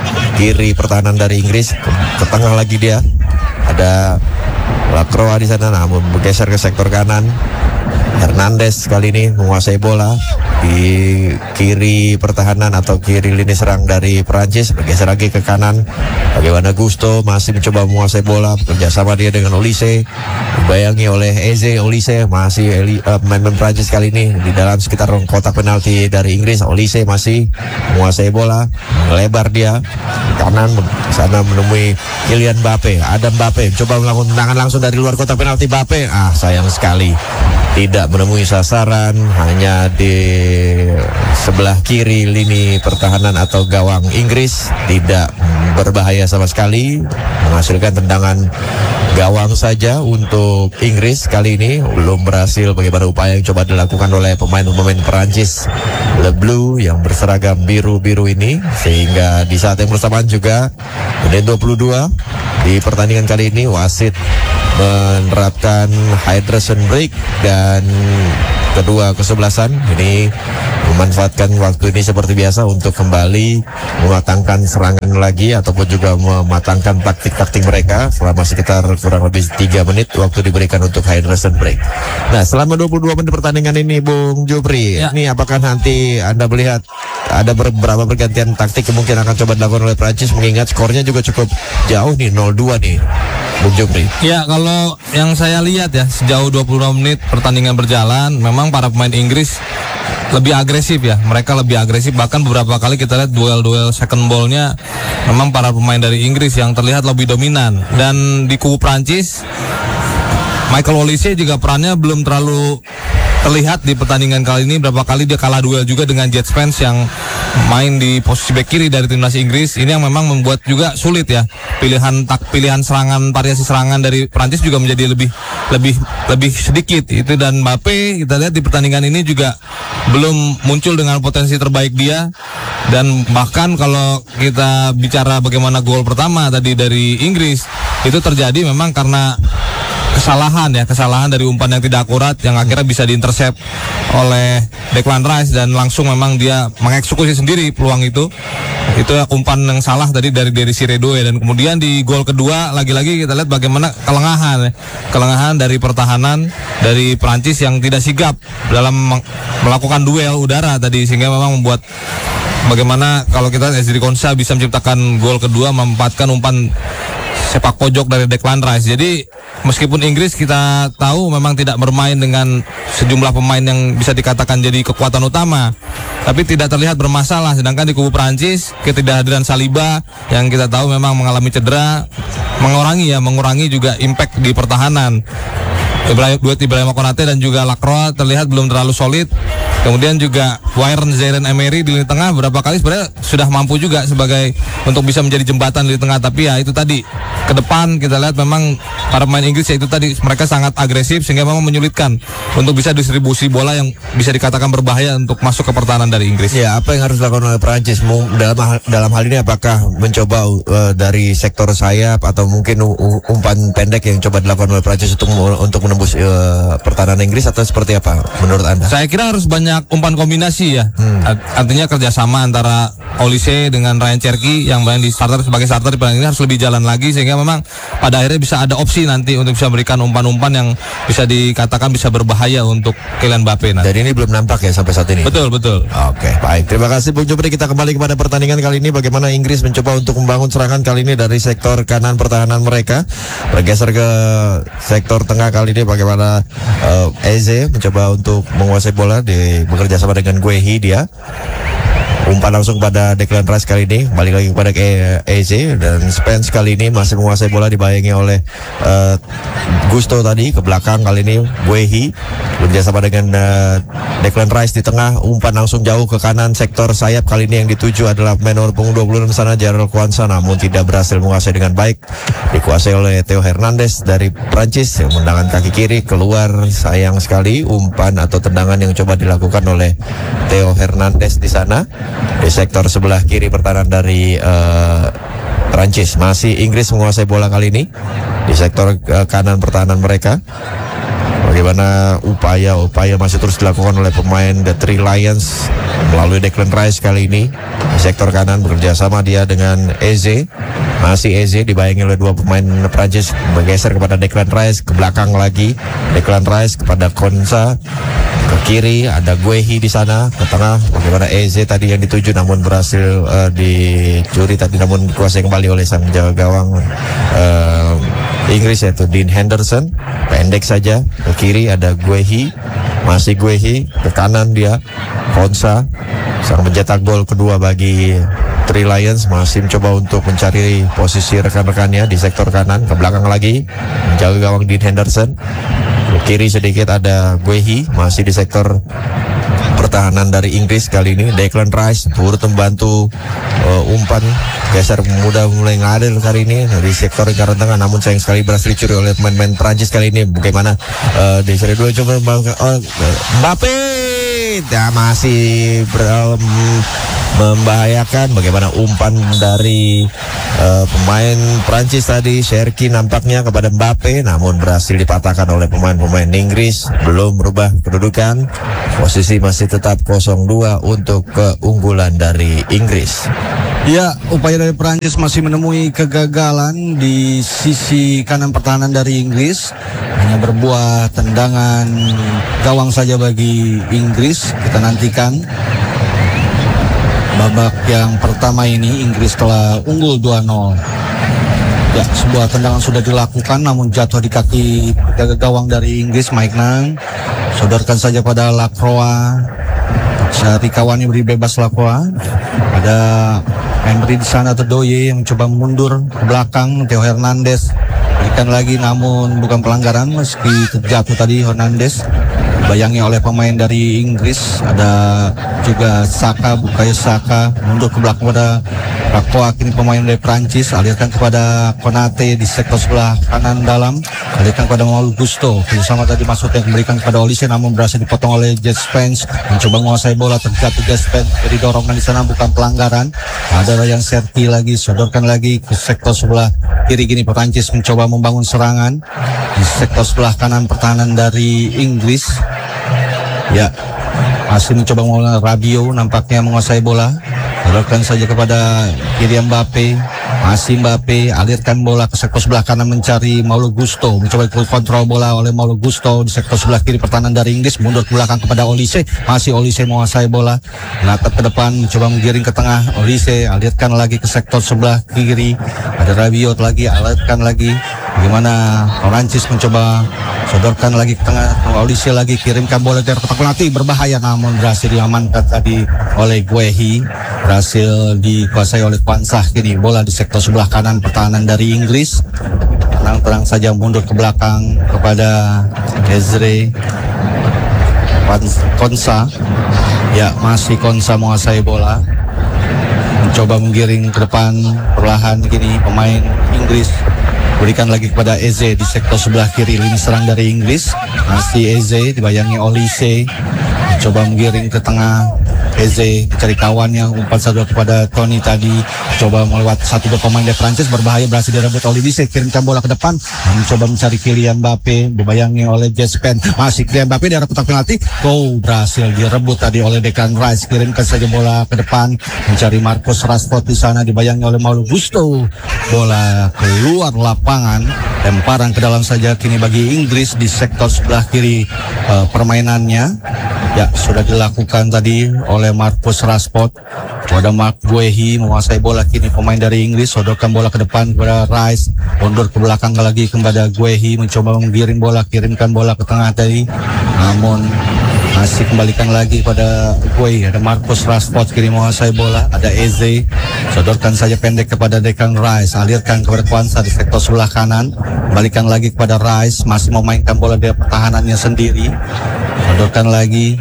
kiri pertahanan dari Inggris, ke, ke tengah lagi dia ada Lacroix di sana, namun bergeser ke sektor kanan. Hernandez kali ini menguasai bola di kiri pertahanan atau kiri lini serang dari Prancis, bergeser lagi ke kanan. Bagaimana Gusto masih mencoba menguasai bola, bekerja sama dia dengan Olise, dibayangi oleh Eze. Olise masih Eli, uh, pemain Prancis kali ini di dalam sekitar kotak penalti dari Inggris. Olise masih menguasai bola, melebar dia kanan, sana menemui Kylian Mbappe. Ada Mbappe coba melakukan tendangan langsung dari luar kotak penalti. Mbappe, ah sayang sekali tidak menemui sasaran, hanya di sebelah kiri lini pertahanan atau gawang Inggris, tidak berbahaya sama sekali, menghasilkan tendangan gawang saja untuk Inggris kali ini. Belum berhasil bagaimana upaya yang coba dilakukan oleh pemain-pemain Perancis Le Bleu yang berseragam biru-biru ini, sehingga di saat yang bersamaan juga menit dua puluh dua di pertandingan kali ini wasit menerapkan hydration break dan kedua kesebelasan ini memanfaatkan waktu ini seperti biasa untuk kembali mematangkan serangan lagi ataupun juga mematangkan taktik-taktik mereka selama sekitar kurang lebih tiga menit waktu diberikan untuk hydration break. Nah, selama dua puluh dua menit pertandingan ini Bung Jupri, ya. Ini apakah nanti Anda melihat ada beberapa pergantian taktik yang mungkin akan coba dilakukan oleh Prancis, mengingat skornya juga cukup jauh nih, nol dua nih Bung Jupri? Ya, kalau yang saya lihat ya, sejauh dua puluh dua menit pertandingan berjalan, memang para pemain Inggris lebih agresif ya. Mereka lebih agresif, bahkan beberapa kali kita lihat duel-duel second ball-nya memang para pemain dari Inggris yang terlihat lebih dominan. Dan di kubu Prancis, Michael Olise juga perannya belum terlalu terlihat di pertandingan kali ini. Berapa kali dia kalah duel juga dengan Jet Spence yang main di posisi bek kiri dari timnas Inggris. Ini yang memang membuat juga sulit ya. Pilihan tak pilihan serangan, variasi serangan dari Prancis juga menjadi lebih lebih lebih sedikit itu. Dan Mbappe kita lihat di pertandingan ini juga belum muncul dengan potensi terbaik dia. Dan bahkan kalau kita bicara bagaimana gol pertama tadi dari Inggris, itu terjadi memang karena kesalahan ya, kesalahan dari umpan yang tidak akurat yang akhirnya bisa diintercept oleh Declan Rice, dan langsung memang dia mengeksekusi sendiri peluang itu. Itu umpan yang salah tadi dari dari Siredoe. Dan kemudian di gol kedua lagi-lagi kita lihat bagaimana kelengahan ya. Kelengahan dari pertahanan dari Prancis yang tidak sigap dalam melakukan duel udara tadi, sehingga memang membuat bagaimana kalau kita Ezri Konsa bisa menciptakan gol kedua, memanfaatkan umpan sepak pojok dari Declan Rice. Jadi meskipun Inggris kita tahu memang tidak bermain dengan sejumlah pemain yang bisa dikatakan jadi kekuatan utama, tapi tidak terlihat bermasalah. Sedangkan di kubu Prancis, ketidakhadiran Saliba yang kita tahu memang mengalami cedera mengurangi ya, mengurangi juga impact di pertahanan. Ibrahim, duet Ibrahim Konate dan juga Lacroix terlihat belum terlalu solid. Kemudian juga Warren Zaire Emery di lini tengah beberapa kali sebenarnya sudah mampu juga sebagai untuk bisa menjadi jembatan di lini tengah, tapi ya itu tadi ke depan kita lihat memang para pemain Inggris ya itu tadi mereka sangat agresif sehingga memang menyulitkan untuk bisa distribusi bola yang bisa dikatakan berbahaya untuk masuk ke pertahanan dari Inggris. Ya, apa yang harus dilakukan oleh Prancis dalam dalam hal ini? Apakah mencoba uh, dari sektor sayap atau mungkin uh, umpan pendek yang coba dilakukan oleh Prancis untuk untuk menembus uh, pertahanan Inggris, atau seperti apa menurut Anda? Saya kira harus banyak umpan kombinasi ya. Hmm. Artinya kerjasama antara Olise dengan Ryan Cherki yang main di starter sebagai starter di pertandingan ini harus lebih jalan lagi, sehingga memang pada akhirnya bisa ada opsi nanti untuk bisa memberikan umpan-umpan yang bisa dikatakan bisa berbahaya untuk Kylian Mbappe nanti. Dan ini belum nampak ya sampai saat ini. Betul, betul. Oke, baik. Terima kasih Bung Jupri. Kita kembali kepada pertandingan kali ini. Bagaimana Inggris mencoba untuk membangun serangan kali ini dari sektor kanan pertahanan mereka, bergeser ke sektor tengah kali ini. Bagaimana uh, Eze mencoba untuk menguasai bola, di bekerja sama dengan Guehi dia. Umpan langsung pada Declan Rice kali ini, balik lagi kepada Eze, dan Spence kali ini masih menguasai bola, dibayangi oleh uh, Gusto tadi ke belakang. Kali ini Guehi bekerjasama dengan uh, Declan Rice di tengah, umpan langsung jauh ke kanan sektor sayap. Kali ini yang dituju adalah menor punggung dua puluh enam sana Jarrell Kwanza, namun tidak berhasil menguasai dengan baik. Dikuasai oleh Theo Hernandez dari Prancis yang mendangan kaki kiri keluar. Sayang sekali umpan atau tendangan yang coba dilakukan oleh Theo Hernandez di sana di sektor sebelah kiri pertahanan dari uh, Prancis. Masih Inggris menguasai bola kali ini di sektor uh, kanan pertahanan mereka. Bagaimana upaya-upaya masih terus dilakukan oleh pemain The Three Lions melalui Declan Rice kali ini di sektor kanan, bekerja sama dia dengan Eze. Masih Eze dibayangi oleh dua pemain Prancis, bergeser kepada Declan Rice, ke belakang lagi Declan Rice kepada Konsa, ke kiri ada Guehi di sana, ke tengah bagaimana Eze tadi yang dituju namun berhasil uh, dicuri tadi, namun dikuasai kembali oleh sang jaga gawang uh, Inggris yaitu Dean Henderson. Pendek saja ke kiri ada Guehi, masih Guehi, ke kanan dia Konsa, sang mencetak gol kedua bagi Three Lions. Masih mencoba untuk mencari posisi rekan-rekannya di sektor kanan, ke belakang lagi menjaga gawang Dean Henderson. Ke kiri sedikit ada Guehi, masih di sektor pertahanan dari Inggris kali ini. Declan Rice turut membantu uh, umpan geser mudah mulai ngadir kali ini dari sektor lingkaran tengah, namun sayang sekali berhasil dicuri oleh pemain-pemain Prancis kali ini. Bagaimana uh, di seri dua coba uh, Mbappe ya, masih ber, um, membahayakan. Bagaimana umpan dari uh, pemain Prancis tadi, Cherki nampaknya kepada Mbappe, namun berhasil dipatahkan oleh pemain-pemain Inggris. Belum merubah kedudukan, posisi masih tetap nol dua untuk keunggulan dari Inggris. Ya, upaya dari Prancis masih menemui kegagalan di sisi kanan pertahanan dari Inggris. Hanya berbuah tendangan gawang saja bagi Inggris. Kita nantikan babak yang pertama ini Inggris telah unggul dua nol. Ya, sebuah tendangan sudah dilakukan namun jatuh di kaki penjaga gawang dari Inggris, Mike Nang. Sodorkan saja pada Lacroix. Cari kawannya beri bebas Lacroix. Ada Henry di sana, Terdoye yang mencoba mundur ke belakang. Theo Hernandez berikan lagi namun bukan pelanggaran meski terjatuh tadi Hernandez. Bayangi oleh pemain dari Inggris, ada juga Saka, Bukayo Saka mundur ke belakang pada Lacroix. Kini pemain dari Prancis alirkan kepada Konate di sektor sebelah kanan dalam, alirkan kepada Maul Gusto. Bersama tadi masuk yang diberikan kepada Olise namun berhasil dipotong oleh Jet Spence. Mencoba menguasai bola, terjatuh Jet Spence, jadi dorongan di sana bukan pelanggaran. Ada yang Serti lagi, sodorkan lagi ke sektor sebelah kiri. Gini Prancis mencoba membangun serangan di sektor sebelah kanan pertahanan dari Inggris. Ya, masih mencoba mengolah Rabiot, nampaknya menguasai bola. Sodorkan saja kepada kiri Mbappe. Masih Mbappe, alirkan bola ke sektor sebelah kanan mencari Mauro Gusto. Mencoba kontrol bola oleh Mauro Gusto di sektor sebelah kiri pertahanan dari Inggris. Mundur ke belakang kepada Olise. Masih Olise menguasai bola. Menatap ke depan, mencoba menggiring ke tengah. Olise, alirkan lagi ke sektor sebelah kiri. Ada Rabiot lagi, alirkan lagi. Bagaimana Prancis mencoba sodorkan lagi ke tengah. Olise lagi, kirimkan bola dari kotak penalti. Berbahaya namun berhasil diamankan tadi oleh Guehi. Berhasil dikuasai oleh Kwansah. Kini bola di sektor sebelah kanan pertahanan dari Inggris. Tenang-tenang saja mundur ke belakang kepada Ezre Konsa. Ya, masih Konsa menguasai bola. Mencoba menggiring ke depan perlahan. Kini pemain Inggris berikan lagi kepada Eze di sektor sebelah kiri lini serang dari Inggris. Masih Eze dibayangi Olise. Mencoba menggiring ke tengah. Eze mencari kawannya, umpan satu kepada Tony tadi, coba melewat satu dua pemain dari Prancis, berbahaya, berhasil direbut Olise, kirimkan bola ke depan, mencoba mencari Kylian Mbappe, dibayangi oleh Jet Spence. Masih Kylian Mbappe daerah kotak penalti, go, berhasil direbut tadi oleh Declan Rice, kirimkan saja bola ke depan, mencari Marcus Rashford di sana, dibayangi oleh Mauro Gusto, bola keluar lapangan, lemparan ke dalam saja kini bagi Inggris di sektor sebelah kiri uh, permainannya. Ya, sudah dilakukan tadi oleh Marcus Rashford. Kepada Mark Guehi menguasai bola, kini pemain dari Inggris sodorkan bola ke depan kepada Rice, mundur ke belakang lagi kepada Guehi, mencoba menggiring bola, kirimkan bola ke tengah tadi, namun masih kembalikan lagi pada Guehi. Ada Marcus Rashford kini menguasai bola, ada Eze, sodorkan saja pendek kepada Declan Rice, alirkan kepada Kwanza di sektor sebelah kanan, kembalikan lagi kepada Rice, masih memainkan bola dari pertahanannya sendiri, sodorkan lagi.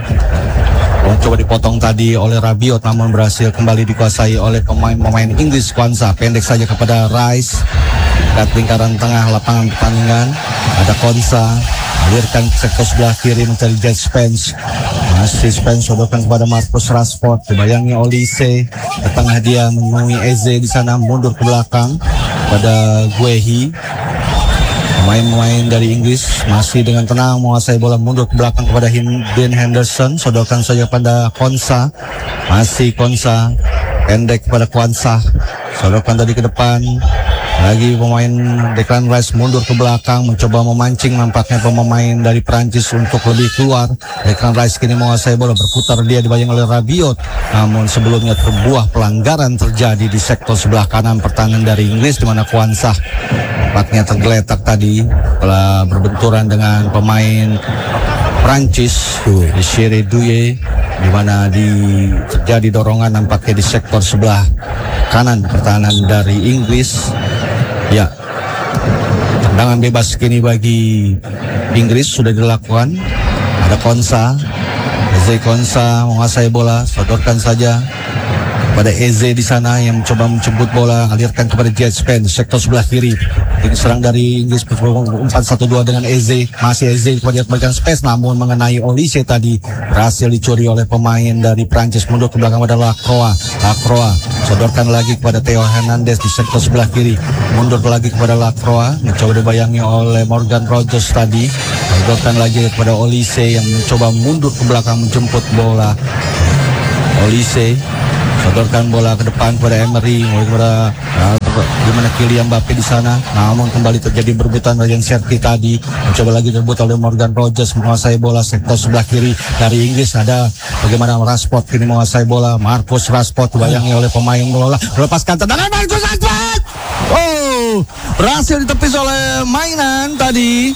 Coba dipotong tadi oleh Rabiot namun berhasil kembali dikuasai oleh pemain-pemain Inggris. Kwanza pendek saja kepada Rice, dekat lingkaran tengah lapangan pertandingan. Ada Konsa, alirkan ke sektor sebelah kiri mencari Jet Spence. Masih Spence sodorkan kepada Marcus Rashford, dibayangi Olise, ke tengah dia menemui Eze di sana, mundur ke belakang pada Guehi. Pemain-pemain dari Inggris masih dengan tenang menguasai bola, mundur ke belakang kepada Dean Henderson, sodorkan saja pada Konsa. Masih Konsa, pendek kepada Kwanza, sodorkan tadi ke depan. Lagi pemain Declan Rice mundur ke belakang, mencoba memancing nampaknya pemain dari Prancis untuk lebih keluar. Declan Rice kini menguasai bola, berputar dia dibayang oleh Rabiot. Namun sebelumnya terbuah pelanggaran terjadi di sektor sebelah kanan pertahanan dari Inggris, di mana Kwanza nampaknya tergeletak tadi setelah berbenturan dengan pemain Prancis, Desiré Doué, di mana di terjadi dorongan nampaknya di sektor sebelah kanan pertahanan dari Inggris. Ya, tendangan bebas kini bagi Inggris sudah dilakukan. Ada Konsa, Eze Konsa menguasai bola, sodorkan saja pada Eze di sana yang mencoba menjemput bola, alirkan kepada Jetspan sektor sebelah kiri. Ini serang dari Inggris empat satu dua dengan Eze, masih Eze kepada bagian space, namun mengenai Olise tadi berhasil dicuri oleh pemain dari Prancis. Mundur ke belakang pada Lacroix, Lacroix sodorkan lagi kepada Theo Hernandez di sektor sebelah kiri. Mundur lagi kepada Lacroix, mencoba dibayangi oleh Morgan Rogers tadi. Sodorkan lagi kepada Olise yang mencoba mundur ke belakang menjemput bola. Olise sodorkan bola ke depan kepada Emery, kepada uh, gimana Kylian Mbappe di sana, namun kembali terjadi berebutan Ryan Cherki tadi, mencoba lagi direbut oleh Morgan Rogers, menguasai bola sektor sebelah kiri dari Inggris. Ada bagaimana Rashford kini menguasai bola, Marcus Rashford dibayangi oleh pemain bola, melepaskan tendangan Marcus Rashford, oh berhasil ditepis oleh mainan tadi.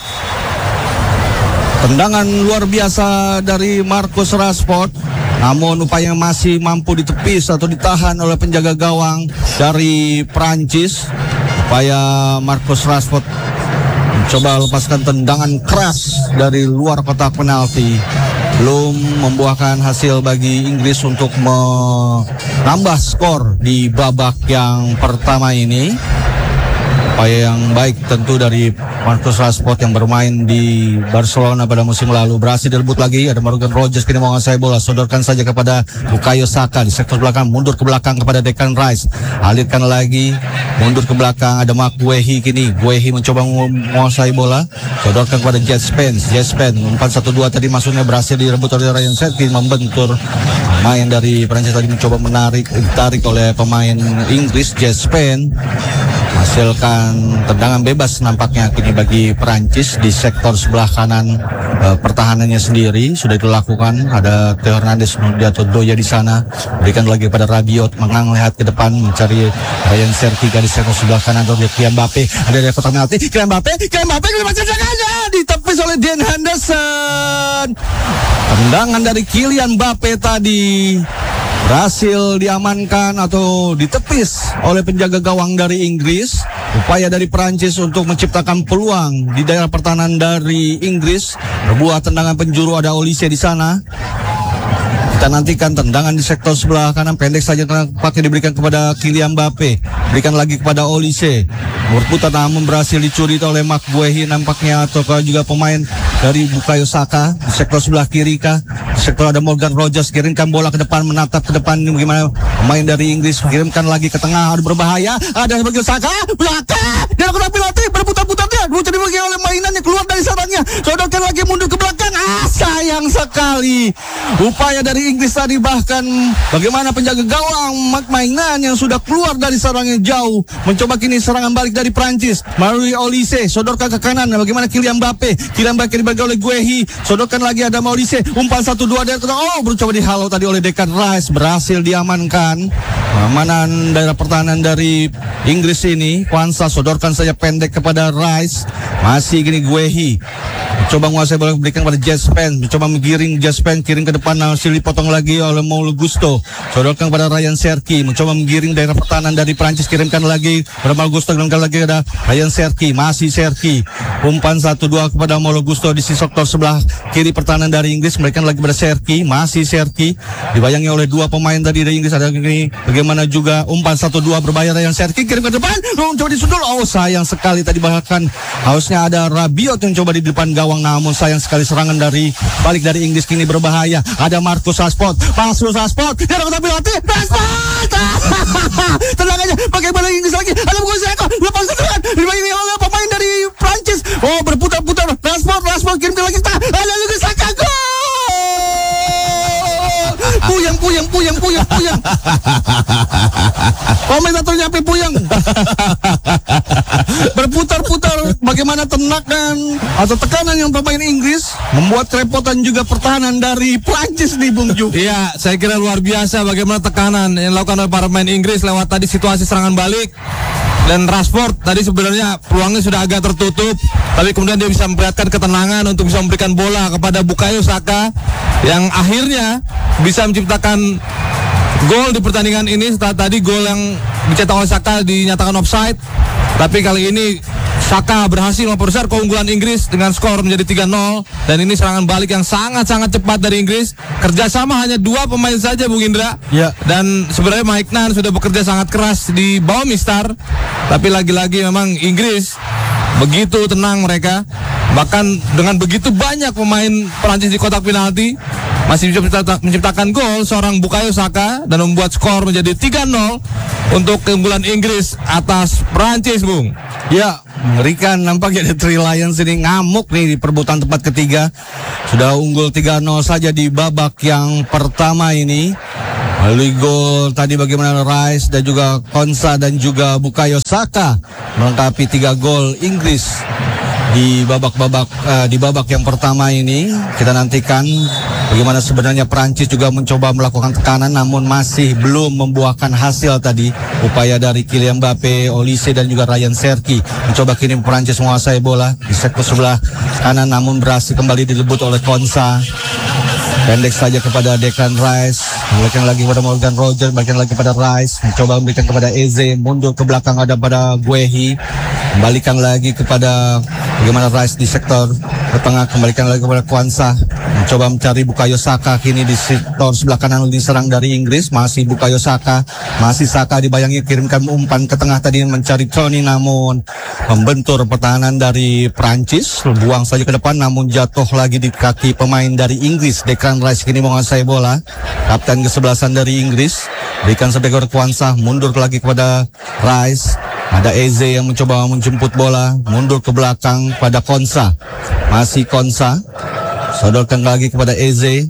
Tendangan luar biasa dari Marcus Rashford, namun upaya masih mampu ditepis atau ditahan oleh penjaga gawang dari Prancis. Upaya Marcus Rashford mencoba lepaskan tendangan keras dari luar kotak penalti, belum membuahkan hasil bagi Inggris untuk menambah skor di babak yang pertama ini. Upaya yang baik tentu dari Marcus Rashford yang bermain di Barcelona pada musim lalu. Berhasil direbut lagi, ada Morgan Rogers kini menguasai bola, sodorkan saja kepada Bukayo Saka di sektor belakang, mundur ke belakang kepada Declan Rice, alirkan lagi, mundur ke belakang, ada Mark Guehi kini. Guehi mencoba menguasai bola, sodorkan kepada Jet Spence. Jet Spence empat satu dua tadi masuknya berhasil direbut oleh Ryan Cherki, membentur pemain dari Prancis tadi, mencoba menarik, ditarik oleh pemain Inggris. Jet Spence hasilkan tendangan bebas nampaknya kini bagi Perancis di sektor sebelah kanan e, pertahanannya sendiri sudah dilakukan. Ada Theo Hernandez atau Doya di sana, berikan lagi pada Rabiot, mengang lihat ke depan mencari Ryan Cherki di sektor sebelah kanan untuk Kylian Mbappe. Ada dari kotak penalti, Kylian Mbappe, Kylian Mbappe aja ditepis oleh Dean Henderson. Tendangan dari Kylian Mbappe tadi berhasil diamankan atau ditepis oleh penjaga gawang dari Inggris. Upaya dari Perancis untuk menciptakan peluang di daerah pertahanan dari Inggris. Berbuah tendangan penjuru, ada Olise di sana. Kita nantikan tendangan di sektor sebelah kanan, pendek saja pakai diberikan kepada Kylian Mbappe, berikan lagi kepada Olise, berputar namun berhasil dicuri oleh Mark Guehi nampaknya, atau juga pemain dari Bukayo Saka di sektor sebelah kiri kah. Di sektor ada Morgan Rogers, kirimkan bola ke depan, menatap ke depan, bagaimana pemain dari Inggris, kirimkan lagi ke tengah, ada berbahaya, ada Bukayo Saka, belakang, dia lakukan penalti, berputar-putar dia, dicuri bagi oleh mainannya, keluar dari sarangnya, sodorkan lagi mundur ke belakang, ah sayang sekali, upaya dari Inggris tadi, bahkan bagaimana penjaga gawang mainan yang sudah keluar dari sarangnya jauh, mencoba kini serangan balik dari Prancis melalui Olise, sodorkan ke kanan, bagaimana Kylian Mbappe, Kylian Mbappe dibagi oleh Guehi, sodorkan lagi ada Olise, umpan satu dua dari oh mencoba dihalau tadi oleh Declan Rice, berhasil diamankan. Amanan daerah pertahanan dari Inggris ini, Kwanza sodorkan saja pendek kepada Rice, masih gini Guehi coba menguasai bola, berikan pada Jet Spence, mencoba menggiring Jet Spence, kirim ke depan, hasil dipotong lagi oleh Malo Gusto, sodorkan kepada Ryan Cherki, mencoba menggiring daerah pertahanan dari Prancis, kirimkan lagi kepada Malo Gusto, kirimkan lagi ada Ryan Cherki, masih Cherki, umpan satu dua kepada Malo Gusto di sisi sektor sebelah kiri pertahanan dari Inggris, berikan lagi pada Cherki, masih Cherki, dibayangi oleh dua pemain tadi dari Inggris, ada ini bagaimana juga umpan satu dua berbahaya, Ryan Cherki kirim ke depan, mencoba disundul, oh sayang sekali tadi, bahkan harusnya ada Rabiot yang coba di depan gawang, namun sayang sekali serangan dari balik dari Inggris kini berbahaya. Ada Marcus Rashford, Marcus Rashford, dia dapat penalti, Rashford, tendangannya bagaimana Inggris lagi, ada Bukayo Saka, lepas tendangan, dibayangi oleh pemain dari Prancis, oh berputar-putar, Rashford, Rashford kirim ke lagi, ada juga Saka, gol, puyang, puyang, puyang, puyang, puyang, komentatornya sampai puyang, berputar-putar, bagaimana tenakan atau tekanan yang pemain Inggris membuat kerepotan juga pertahanan dari Prancis nih Bung Ju. Iya, saya kira luar biasa bagaimana tekanan yang dilakukan oleh para pemain Inggris lewat tadi situasi serangan balik. Dan Rashford tadi sebenarnya peluangnya sudah agak tertutup, tapi kemudian dia bisa memperlihatkan ketenangan untuk bisa memberikan bola kepada Bukayo Saka yang akhirnya bisa menciptakan gol di pertandingan ini. Setelah tadi gol yang dicetak oleh Saka dinyatakan offside, tapi kali ini Saka berhasil memperbesar keunggulan Inggris dengan skor menjadi tiga nol. Dan ini serangan balik yang sangat-sangat cepat dari Inggris. Kerjasama hanya dua pemain saja, Bung Indra. Ya. Dan sebenarnya Mike Nan sudah bekerja sangat keras di bawah Mistar. Tapi lagi-lagi memang Inggris begitu tenang mereka. Bahkan dengan begitu banyak pemain Perancis di kotak penalti, masih bisa menciptakan gol seorang Bukayo Saka dan membuat skor menjadi tiga nol untuk keunggulan Inggris atas Perancis, Bung. Ya, mengerikan nampaknya The Three Lions ini ngamuk nih di perebutan tempat ketiga. Sudah unggul tiga nol saja di babak yang pertama ini. Melalui gol tadi bagaimana Rice dan juga Konsa dan juga Bukayo Saka melengkapi tiga gol Inggris di babak-babak uh, di babak yang pertama ini. Kita nantikan bagaimana sebenarnya Prancis juga mencoba melakukan tekanan namun masih belum membuahkan hasil tadi. Upaya dari Kylian Mbappe, Olise dan juga Ryan Cherki mencoba kirim Prancis menguasai bola di sektor sebelah kanan namun berhasil kembali direbut oleh Konsa. Pendek saja kepada Declan Rice, berikan lagi kepada Morgan Rogers, berikan lagi kepada Rice, mencoba memberikan kepada Eze, mundur ke belakang ada pada Guehi, kembalikan lagi kepada bagaimana Rice di sektor ke tengah, kembalikan lagi kepada Kwanzaa, mencoba mencari Bukayo Saka, kini di sektor sebelah kanan diserang dari Inggris, masih Bukayo Saka, masih Saka dibayangi kirimkan umpan ke tengah tadi mencari Tony namun membentur pertahanan dari Prancis, buang saja ke depan namun jatuh lagi di kaki pemain dari Inggris. Declan Rice kini menguasai bola, kapten kesebelasan dari Inggris, berikan sampai ke Kwanzaa, mundur lagi kepada Rice, ada Eze yang mencoba menjemput bola, mundur ke belakang pada Konsa, masih Konsa, sodorkan lagi kepada Eze,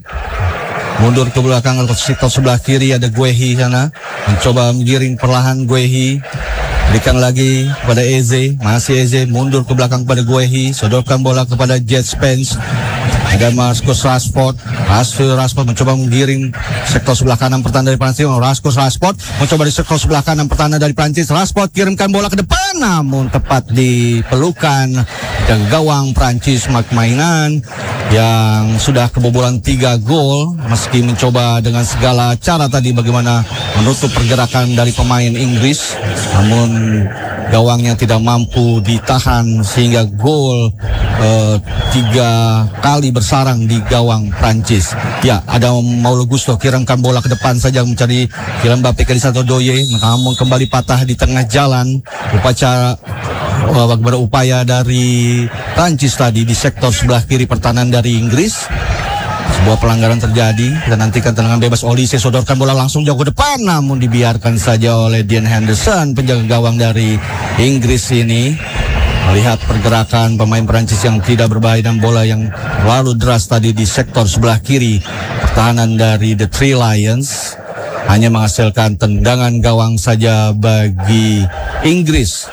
mundur ke belakang ke sektor sebelah kiri ada Guehi sana, mencoba menggiring perlahan Guehi, berikan lagi kepada Eze, masih Eze, mundur ke belakang kepada Guehi, sodorkan bola kepada Jet Spence, ada Marcus Rashford, Marcus Rashford mencoba menggiring sektor sebelah kanan pertahanan dari Prancis. Marcus Rashford mencoba di sektor sebelah kanan pertahanan dari Prancis. Rashford kirimkan bola ke depan, namun tepat dipelukan dan gawang Prancis Marc Mainan yang sudah kebobolan tiga gol meski mencoba dengan segala cara tadi bagaimana menutup pergerakan dari pemain Inggris, namun gawangnya tidak mampu ditahan sehingga gol eh, tiga kali bersarang di gawang Prancis. Ya, ada Paulo Gusto kirimkan bola ke depan saja mencari Kylian Mbappe ke satu Doye, namun kembali patah di tengah jalan. Upacara uh, berupaya dari Prancis tadi di sektor sebelah kiri pertahanan dari Inggris. Sebuah pelanggaran terjadi. Kita nantikan tendangan bebas. Olise sodorkan bola langsung jauh ke depan, namun dibiarkan saja oleh Dean Henderson, penjaga gawang dari Inggris ini. Melihat pergerakan pemain Prancis yang tidak berbahaya dan bola yang lalu deras tadi di sektor sebelah kiri pertahanan dari The Three Lions, hanya menghasilkan tendangan gawang saja bagi Inggris.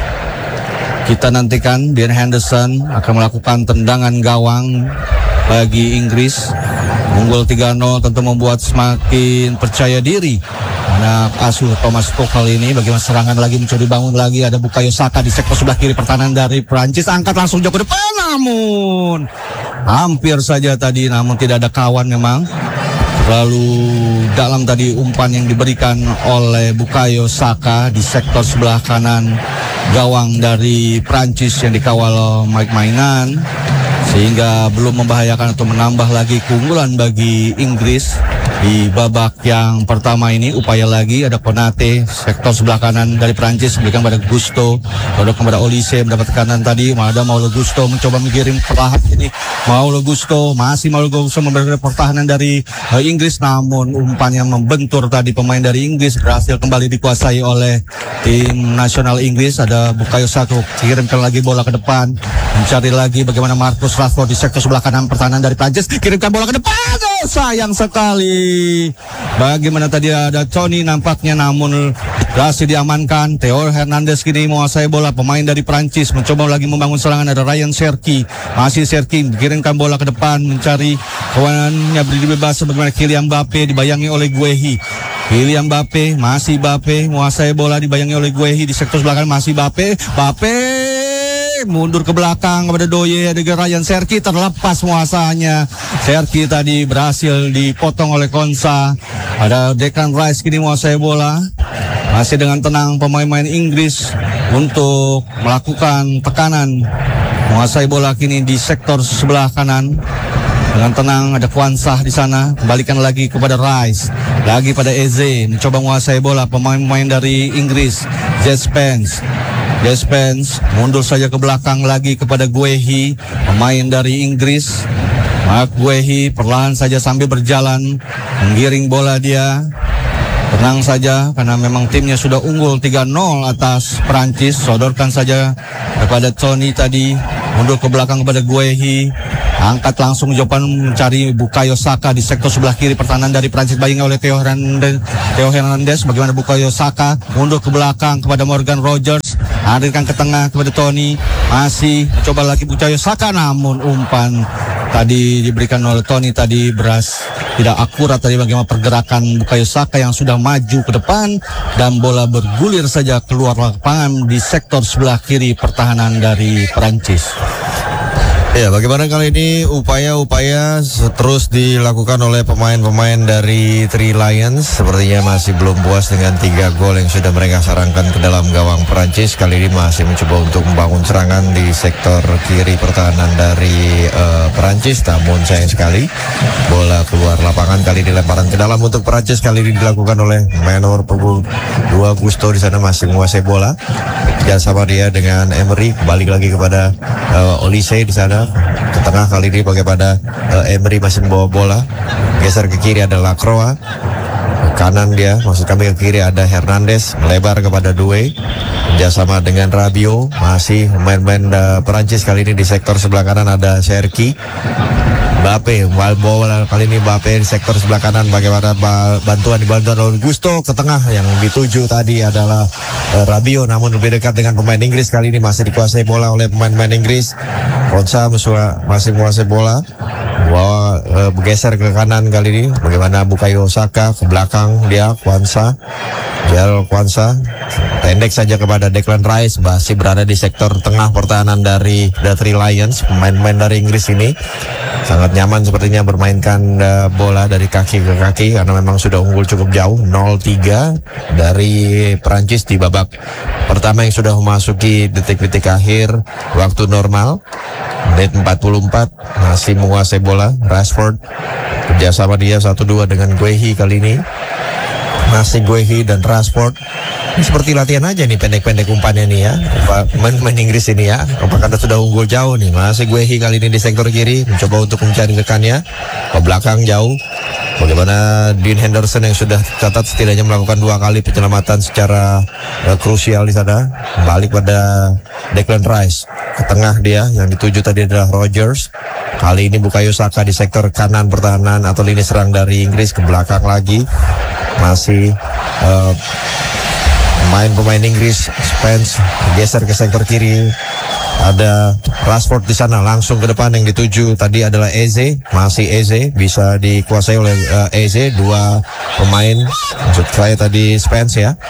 Kita nantikan Dean Henderson akan melakukan tendangan gawang bagi Inggris. Unggul tiga nol tentu membuat semakin percaya diri anak asuh Thomas Tuchel ini. Bagaimana serangan lagi mencoba dibangun lagi, ada Bukayo Saka di sektor sebelah kiri pertahanan dari Prancis, angkat langsung jauh ke depan namun hampir saja tadi, namun tidak ada kawan memang. Terlalu dalam tadi umpan yang diberikan oleh Bukayo Saka di sektor sebelah kanan gawang dari Prancis yang dikawal Mike Mainan, sehingga belum membahayakan atau menambah lagi keunggulan bagi Inggris di babak yang pertama ini. Upaya lagi ada Konate sektor sebelah kanan dari Prancis, berikan pada Gusto, lalu kepada Olise mendapat tekanan tadi, ada Paulo Gusto mencoba mengirim perlahan ini. Paulo Gusto masih Paulo Gusto memberikan pertahanan dari uh, Inggris, namun umpan yang membentur tadi pemain dari Inggris berhasil kembali dikuasai oleh tim nasional Inggris. Ada Bukayo Saka kirimkan lagi bola ke depan, mencari lagi bagaimana Marcus Rashford di sektor sebelah kanan pertahanan dari Prancis, kirimkan bola ke depan. Oh, sayang sekali. Bagaimana tadi ada Tony nampaknya, namun berhasil diamankan. Theo Hernandez kini menguasai bola. Pemain dari Prancis mencoba lagi membangun serangan, ada Ryan Cherki, masih Cherki kirimkan bola ke depan mencari kawanannya beri bebas. Bagaimana Kylian Mbappe dibayangi oleh Guehi. Kylian Mbappe, masih Mbappe menguasai bola dibayangi oleh Guehi di sektor belakang, masih Mbappe. Mbappe mundur ke belakang kepada Doye, ada Ryan Cherki, terlepas menguasanya. Cherki tadi berhasil dipotong oleh Konsa. Ada Declan Rice kini menguasai bola, Masih dengan tenang pemain-pemain Inggris untuk melakukan tekanan, menguasai bola kini di sektor sebelah kanan. Dengan tenang ada Kwansah di sana, kembalikan lagi kepada Rice, lagi pada Eze, mencoba menguasai bola pemain-pemain dari Inggris. Jet Spence, Jet Spence mundur saja ke belakang lagi kepada Guehi, pemain dari Inggris. Mark Guehi perlahan saja sambil berjalan menggiring bola dia. Tenang saja karena memang timnya sudah unggul tiga nol atas Perancis. Sodorkan saja kepada Tony tadi, mundur ke belakang kepada Guehi. Angkat langsung Jopan mencari Bukayo Saka di sektor sebelah kiri pertahanan dari Prancis, bayang oleh Theo Hernandez. Theo Hernandez bagaimana Bukayo Saka mundur ke belakang kepada Morgan Rogers, hadirkan ke tengah kepada Tony, masih mencoba lagi Bukayo Saka, namun umpan tadi diberikan oleh Tony tadi beras tidak akurat tadi bagaimana pergerakan Bukayo Saka yang sudah maju ke depan dan bola bergulir saja keluar lapangan di sektor sebelah kiri pertahanan dari Perancis. Ya, bagaimana kali ini upaya-upaya terus dilakukan oleh pemain-pemain dari Three Lions. Sepertinya masih belum puas dengan tiga gol yang sudah mereka sarangkan ke dalam gawang Perancis. Kali ini masih mencoba untuk membangun serangan di sektor kiri pertahanan dari uh, Perancis. Namun sayang sekali bola keluar lapangan. Kali ini lemparan ke dalam untuk Perancis. Kali ini dilakukan oleh nomor punggung dua Gusto di sana, masih menguasai bola. Ya, sama dia dengan Emery, balik lagi kepada uh, Olise di sana. Ke tengah kali ini bagaimana uh, Emery masih membawa bola, geser ke kiri ada Lacroix, ke kanan dia, maksud kami ke kiri ada Hernandez, melebar kepada Doué, kerjasama dengan Rabiot, masih main-main uh, Perancis kali ini di sektor sebelah kanan ada Cherki. Mbappe, bola kali ini Mbappe di sektor sebelah kanan, bagaimana bantuan dibantuan oleh Gusto ke tengah, yang dituju tadi adalah uh, Rabiot, namun lebih dekat dengan pemain Inggris. Kali ini masih dikuasai bola oleh pemain-pemain Inggris. Konsa masih menguasai bola, bawa uh, bergeser ke kanan kali ini, bagaimana Bukayo Saka ke belakang dia, Kwanza, Jal Kwanza pendek saja kepada Declan Rice, masih berada di sektor tengah pertahanan dari The Three Lions. Pemain-pemain dari Inggris ini sangat nyaman sepertinya bermainkan uh, bola dari kaki ke kaki karena memang sudah unggul cukup jauh nol tiga dari Perancis di babak pertama yang sudah memasuki detik-detik akhir waktu normal. Menit empat puluh empat masih menguasai bola Rashford, kerjasama dia satu dua dengan Guehi kali ini. Masih Guehi dan Rashford. Ini seperti latihan aja nih, pendek-pendek umpannya nih ya, main-main Inggris ini ya. Apakah sudah unggul jauh nih? Masih Guehi kali ini di sektor kiri, mencoba untuk mencari rekannya ke belakang jauh. Bagaimana Dean Henderson yang sudah catat setidaknya melakukan dua kali penyelamatan secara uh, krusial di sana. Balik pada Declan Rice, ke tengah dia, yang dituju tadi adalah Rogers. Kali ini Bukayo Saka di sektor kanan pertahanan atau lini serang dari Inggris, ke belakang lagi. Masih uh, main pemain Inggris, Spence geser ke sektor kiri. Ada Rashford di sana, langsung ke depan, yang dituju tadi adalah Eze. Masih Eze, bisa dikuasai oleh uh, Eze. Dua pemain, maksud saya tadi Spence ya,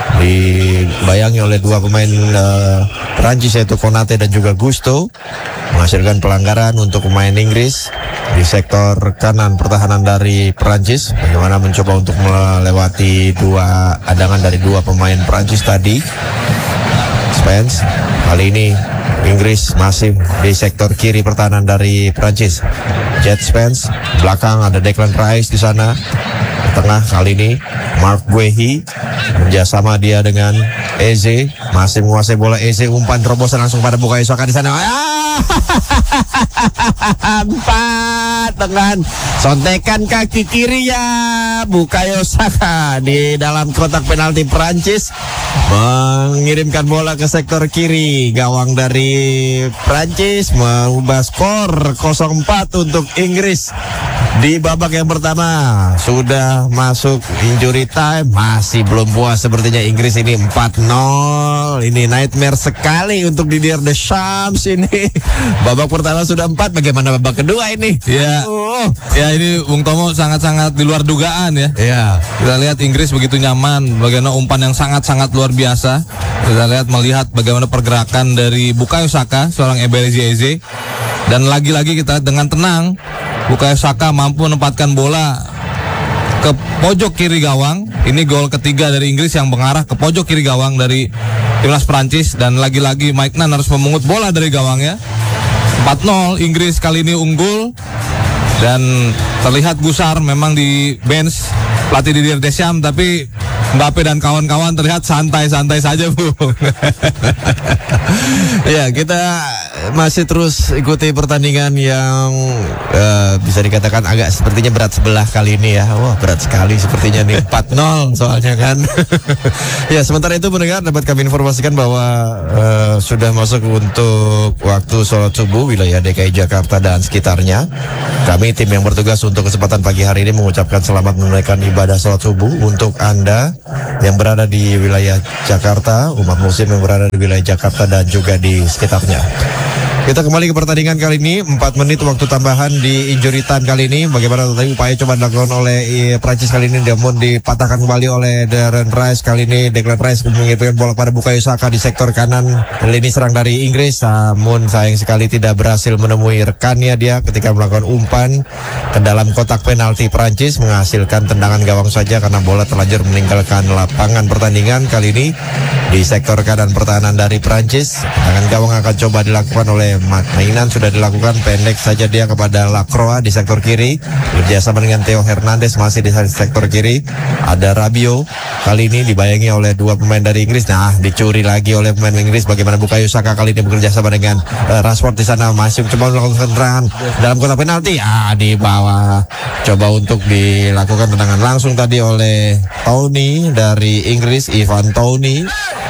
dibayangi oleh dua pemain uh, Perancis yaitu Konate dan juga Gusto, menghasilkan pelanggaran untuk pemain Inggris di sektor kanan pertahanan dari Perancis. Bagaimana mencoba untuk melewati dua adangan dari dua pemain Perancis tadi. Spence kali ini Inggris masih di sektor kiri pertahanan dari Perancis. Jet Spence, belakang ada Declan Rice di sana. Di tengah kali ini Mark Guehi, kerjasama dia dengan Eze, masih menguasai bola. Eze, umpan terobosan langsung pada Bukayo Saka di sana. Empat dengan sontekan kaki kiri ya Bukayo Saka di dalam kotak penalti. Perancis mengirimkan bola ke sektor kiri gawang dari Perancis, mengubah skor nol empat untuk Inggris di babak yang pertama. Sudah masuk injury time, masih belum puas sepertinya Inggris ini. Empat nol, ini nightmare sekali untuk Didier Deschamps ini. Babak pertama sudah empat, bagaimana babak kedua ini? Ya, oh. ya ini Bung Tomo sangat-sangat di luar dugaan ya. Ya, kita lihat Inggris begitu nyaman, bagaimana umpan yang sangat-sangat luar biasa. Kita lihat melihat bagaimana pergerakan dari Bukayo Saka, seorang Eberechi Eze, dan lagi-lagi kita dengan tenang Bukayo Saka mampu menempatkan bola ke pojok kiri gawang. Ini gol ketiga dari Inggris yang mengarah ke pojok kiri gawang dari timnas Prancis, dan lagi-lagi Mike Nunn harus memungut bola dari gawangnya. empat nol, Inggris kali ini unggul, dan terlihat gusar memang di bench pelatih Didier Deschamps, tapi Mbappe dan kawan-kawan terlihat santai-santai saja, Bu. Ya, kita masih terus ikuti pertandingan yang uh, bisa dikatakan agak sepertinya berat sebelah kali ini ya. Wah, berat sekali sepertinya nih, empat nol soalnya kan. Ya, sementara itu pendengar dapat kami informasikan bahwa uh, sudah masuk untuk waktu sholat subuh wilayah D K I Jakarta dan sekitarnya. Kami tim yang bertugas untuk kesempatan pagi hari ini mengucapkan selamat menunaikan ibadah sholat subuh untuk Anda yang berada di wilayah Jakarta, umat muslim yang berada di wilayah Jakarta dan juga di sekitarnya. Kita kembali ke pertandingan kali ini, empat menit waktu tambahan di injury time kali ini. Bagaimana tadi upaya coba dilakukan oleh eh, Prancis kali ini, namun dipatahkan kembali oleh Declan Rice. Kali ini Declan Rice mengirimkan bola pada Bukayo Saka di sektor kanan lini serang dari Inggris, namun sayang sekali tidak berhasil menemui rekannya dia ketika melakukan umpan ke dalam kotak penalti Prancis, menghasilkan tendangan gawang saja karena bola terlanjur meninggalkan lapangan pertandingan. Kali ini di sektor kanan pertahanan dari Prancis, tendangan gawang akan coba dilakukan oleh Mainan, sudah dilakukan pendek saja dia kepada Lacroix di sektor kiri, bekerjasama dengan Theo Hernandez masih di sektor kiri. Ada Rabiot, kali ini dibayangi oleh dua pemain dari Inggris. Nah, dicuri lagi oleh pemain Inggris. Bagaimana Bukayo Saka kali ini bekerjasama dengan uh, Rashford di sana, masih coba melakukan tendangan dalam kotak penalti. Ah, di bawah, coba untuk dilakukan tendangan langsung tadi oleh Tony dari Inggris, Ivan Tony,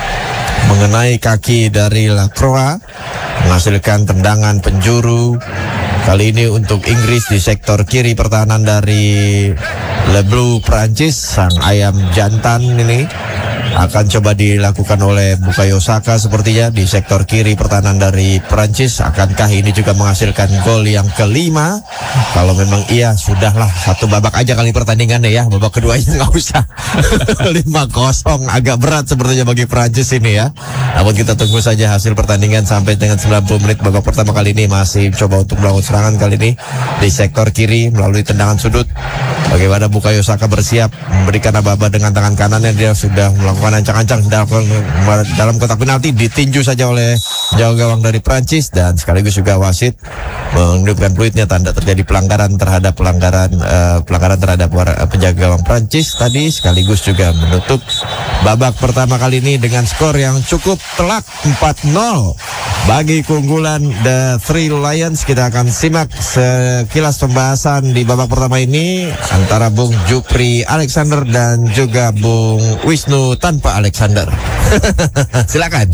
mengenai kaki dari Lacroix, menghasilkan tendangan penjuru kali ini untuk Inggris di sektor kiri pertahanan dari Le Bleu Prancis. Sang ayam jantan ini akan coba dilakukan oleh Bukayo Saka sepertinya di sektor kiri pertahanan dari Prancis. Akankah ini juga menghasilkan gol yang kelima? Kalau memang iya, sudahlah, satu babak aja kali pertandingannya ya, babak keduanya nggak usah. lima kosong agak berat sepertinya bagi Prancis ini ya. Namun kita tunggu saja hasil pertandingan sampai dengan sembilan puluh menit. Babak pertama kali ini masih coba untuk melakukan serangan kali ini di sektor kiri melalui tendangan sudut. Bagaimana Bukayo Saka bersiap memberikan aba-aba dengan tangan kanannya, dia sudah melakukan ancang-ancang dalam, dalam kotak penalti, ditinju saja oleh jauh gawang dari Prancis, dan sekaligus juga wasit menunjukkan peluitnya, tanda terjadi pelanggaran terhadap pelanggaran uh, pelanggaran terhadap uh, penjaga gawang Prancis tadi, sekaligus juga menutup babak pertama kali ini dengan skor yang cukup telak empat nol bagi keunggulan The Three Lions. Kita akan simak sekilas pembahasan di babak pertama ini antara Bung Jupri Alexander dan juga Bung Wisnu tanpa Alexander. Silakan.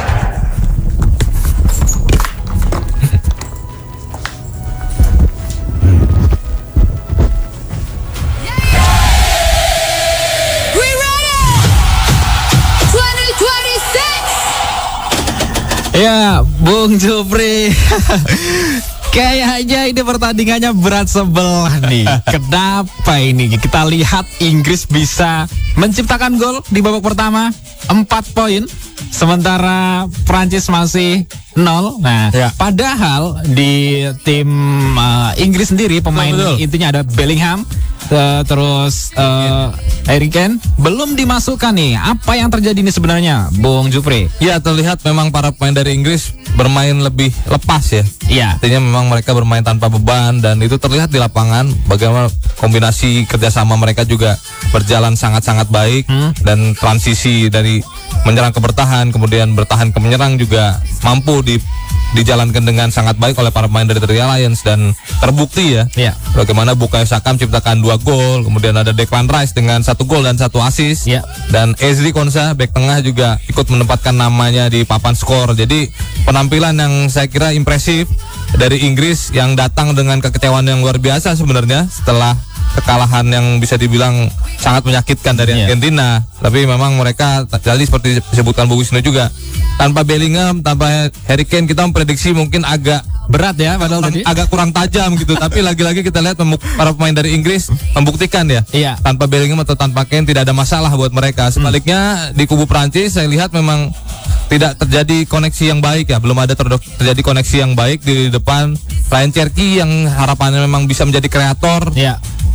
Ya, Bung Jupri. Kayaknya ini pertandingannya berat sebelah nih. Kenapa ini? Kita lihat Inggris bisa menciptakan gol di babak pertama, empat poin, sementara Prancis masih nol. Nah, ya. Padahal di tim uh, Inggris sendiri pemain betul, betul. intinya ada Bellingham, uh, terus uh, Harry Kane belum dimasukkan nih. Apa yang terjadi nih sebenarnya, Bung Jupri? Ya, terlihat memang para pemain dari Inggris bermain lebih lepas ya. Iya. Artinya memang mereka bermain tanpa beban, dan itu terlihat di lapangan bagaimana kombinasi kerjasama mereka juga berjalan sangat-sangat baik, hmm. dan transisi dari menyerang ke bertahan, kemudian bertahan ke menyerang juga mampu di dijalankan dengan sangat baik oleh para pemain dari The Lions, dan terbukti ya, ya. bagaimana Bukayo Saka menciptakan dua gol, kemudian ada Declan Rice dengan satu gol dan satu assist, ya. dan Ezri Konsa bek tengah juga ikut menempatkan namanya di papan skor. Jadi penampilan yang saya kira impresif dari Inggris yang datang dengan kekecewaan yang luar biasa sebenarnya setelah kekalahan yang bisa dibilang sangat menyakitkan dari yeah. Argentina. Tapi memang mereka tadi seperti disebutkan Bu Wisnu juga, tanpa Bellingham, tanpa Harry Kane, kita memprediksi mungkin agak berat ya, padahal tadi agak kurang tajam gitu. Tapi lagi-lagi kita lihat para pemain dari Inggris membuktikan ya, iya. tanpa Bellingham atau tanpa Kane tidak ada masalah buat mereka. Sebaliknya hmm. di kubu Prancis saya lihat memang tidak terjadi koneksi yang baik ya, belum ada ter- terjadi koneksi yang baik di depan. Ryan Cherki yang harapannya memang bisa menjadi kreator, ya.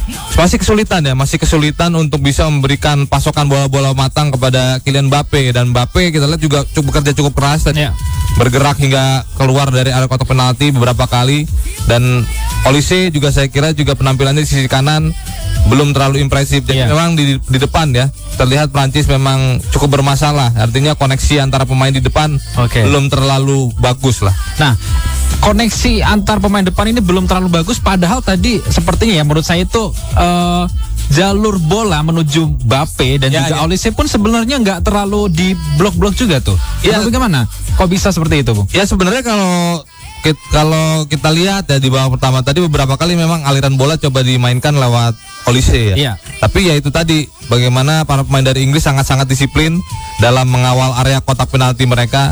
masih kesulitan ya, masih kesulitan untuk bisa memberikan pasokan bola-bola matang kepada Kylian Mbappe, dan Mbappe kita lihat juga cukup bekerja cukup keras dan Ya. bergerak hingga keluar dari area kotak penalti beberapa kali, dan Olise juga saya kira juga penampilannya di sisi kanan belum terlalu impresif. Jadi Ya. memang di, di depan ya terlihat Prancis memang cukup bermasalah, artinya koneksi antara pemain di depan Oke. belum terlalu bagus lah. Nah, koneksi antar pemain depan ini belum terlalu bagus, padahal tadi sepertinya ya menurut saya itu eh, jalur bola menuju Mbappe dan Ya, juga ya. Olise pun sebenarnya nggak terlalu di blok-blok juga tuh. Ya. Tapi bagaimana? Kok bisa seperti itu, Bung? Ya sebenarnya kalau kit- kalau kita lihat ya di babak pertama tadi beberapa kali memang aliran bola coba dimainkan lewat Olise ya. Iya. Tapi ya itu tadi bagaimana para pemain dari Inggris sangat-sangat disiplin dalam mengawal area kotak penalti mereka.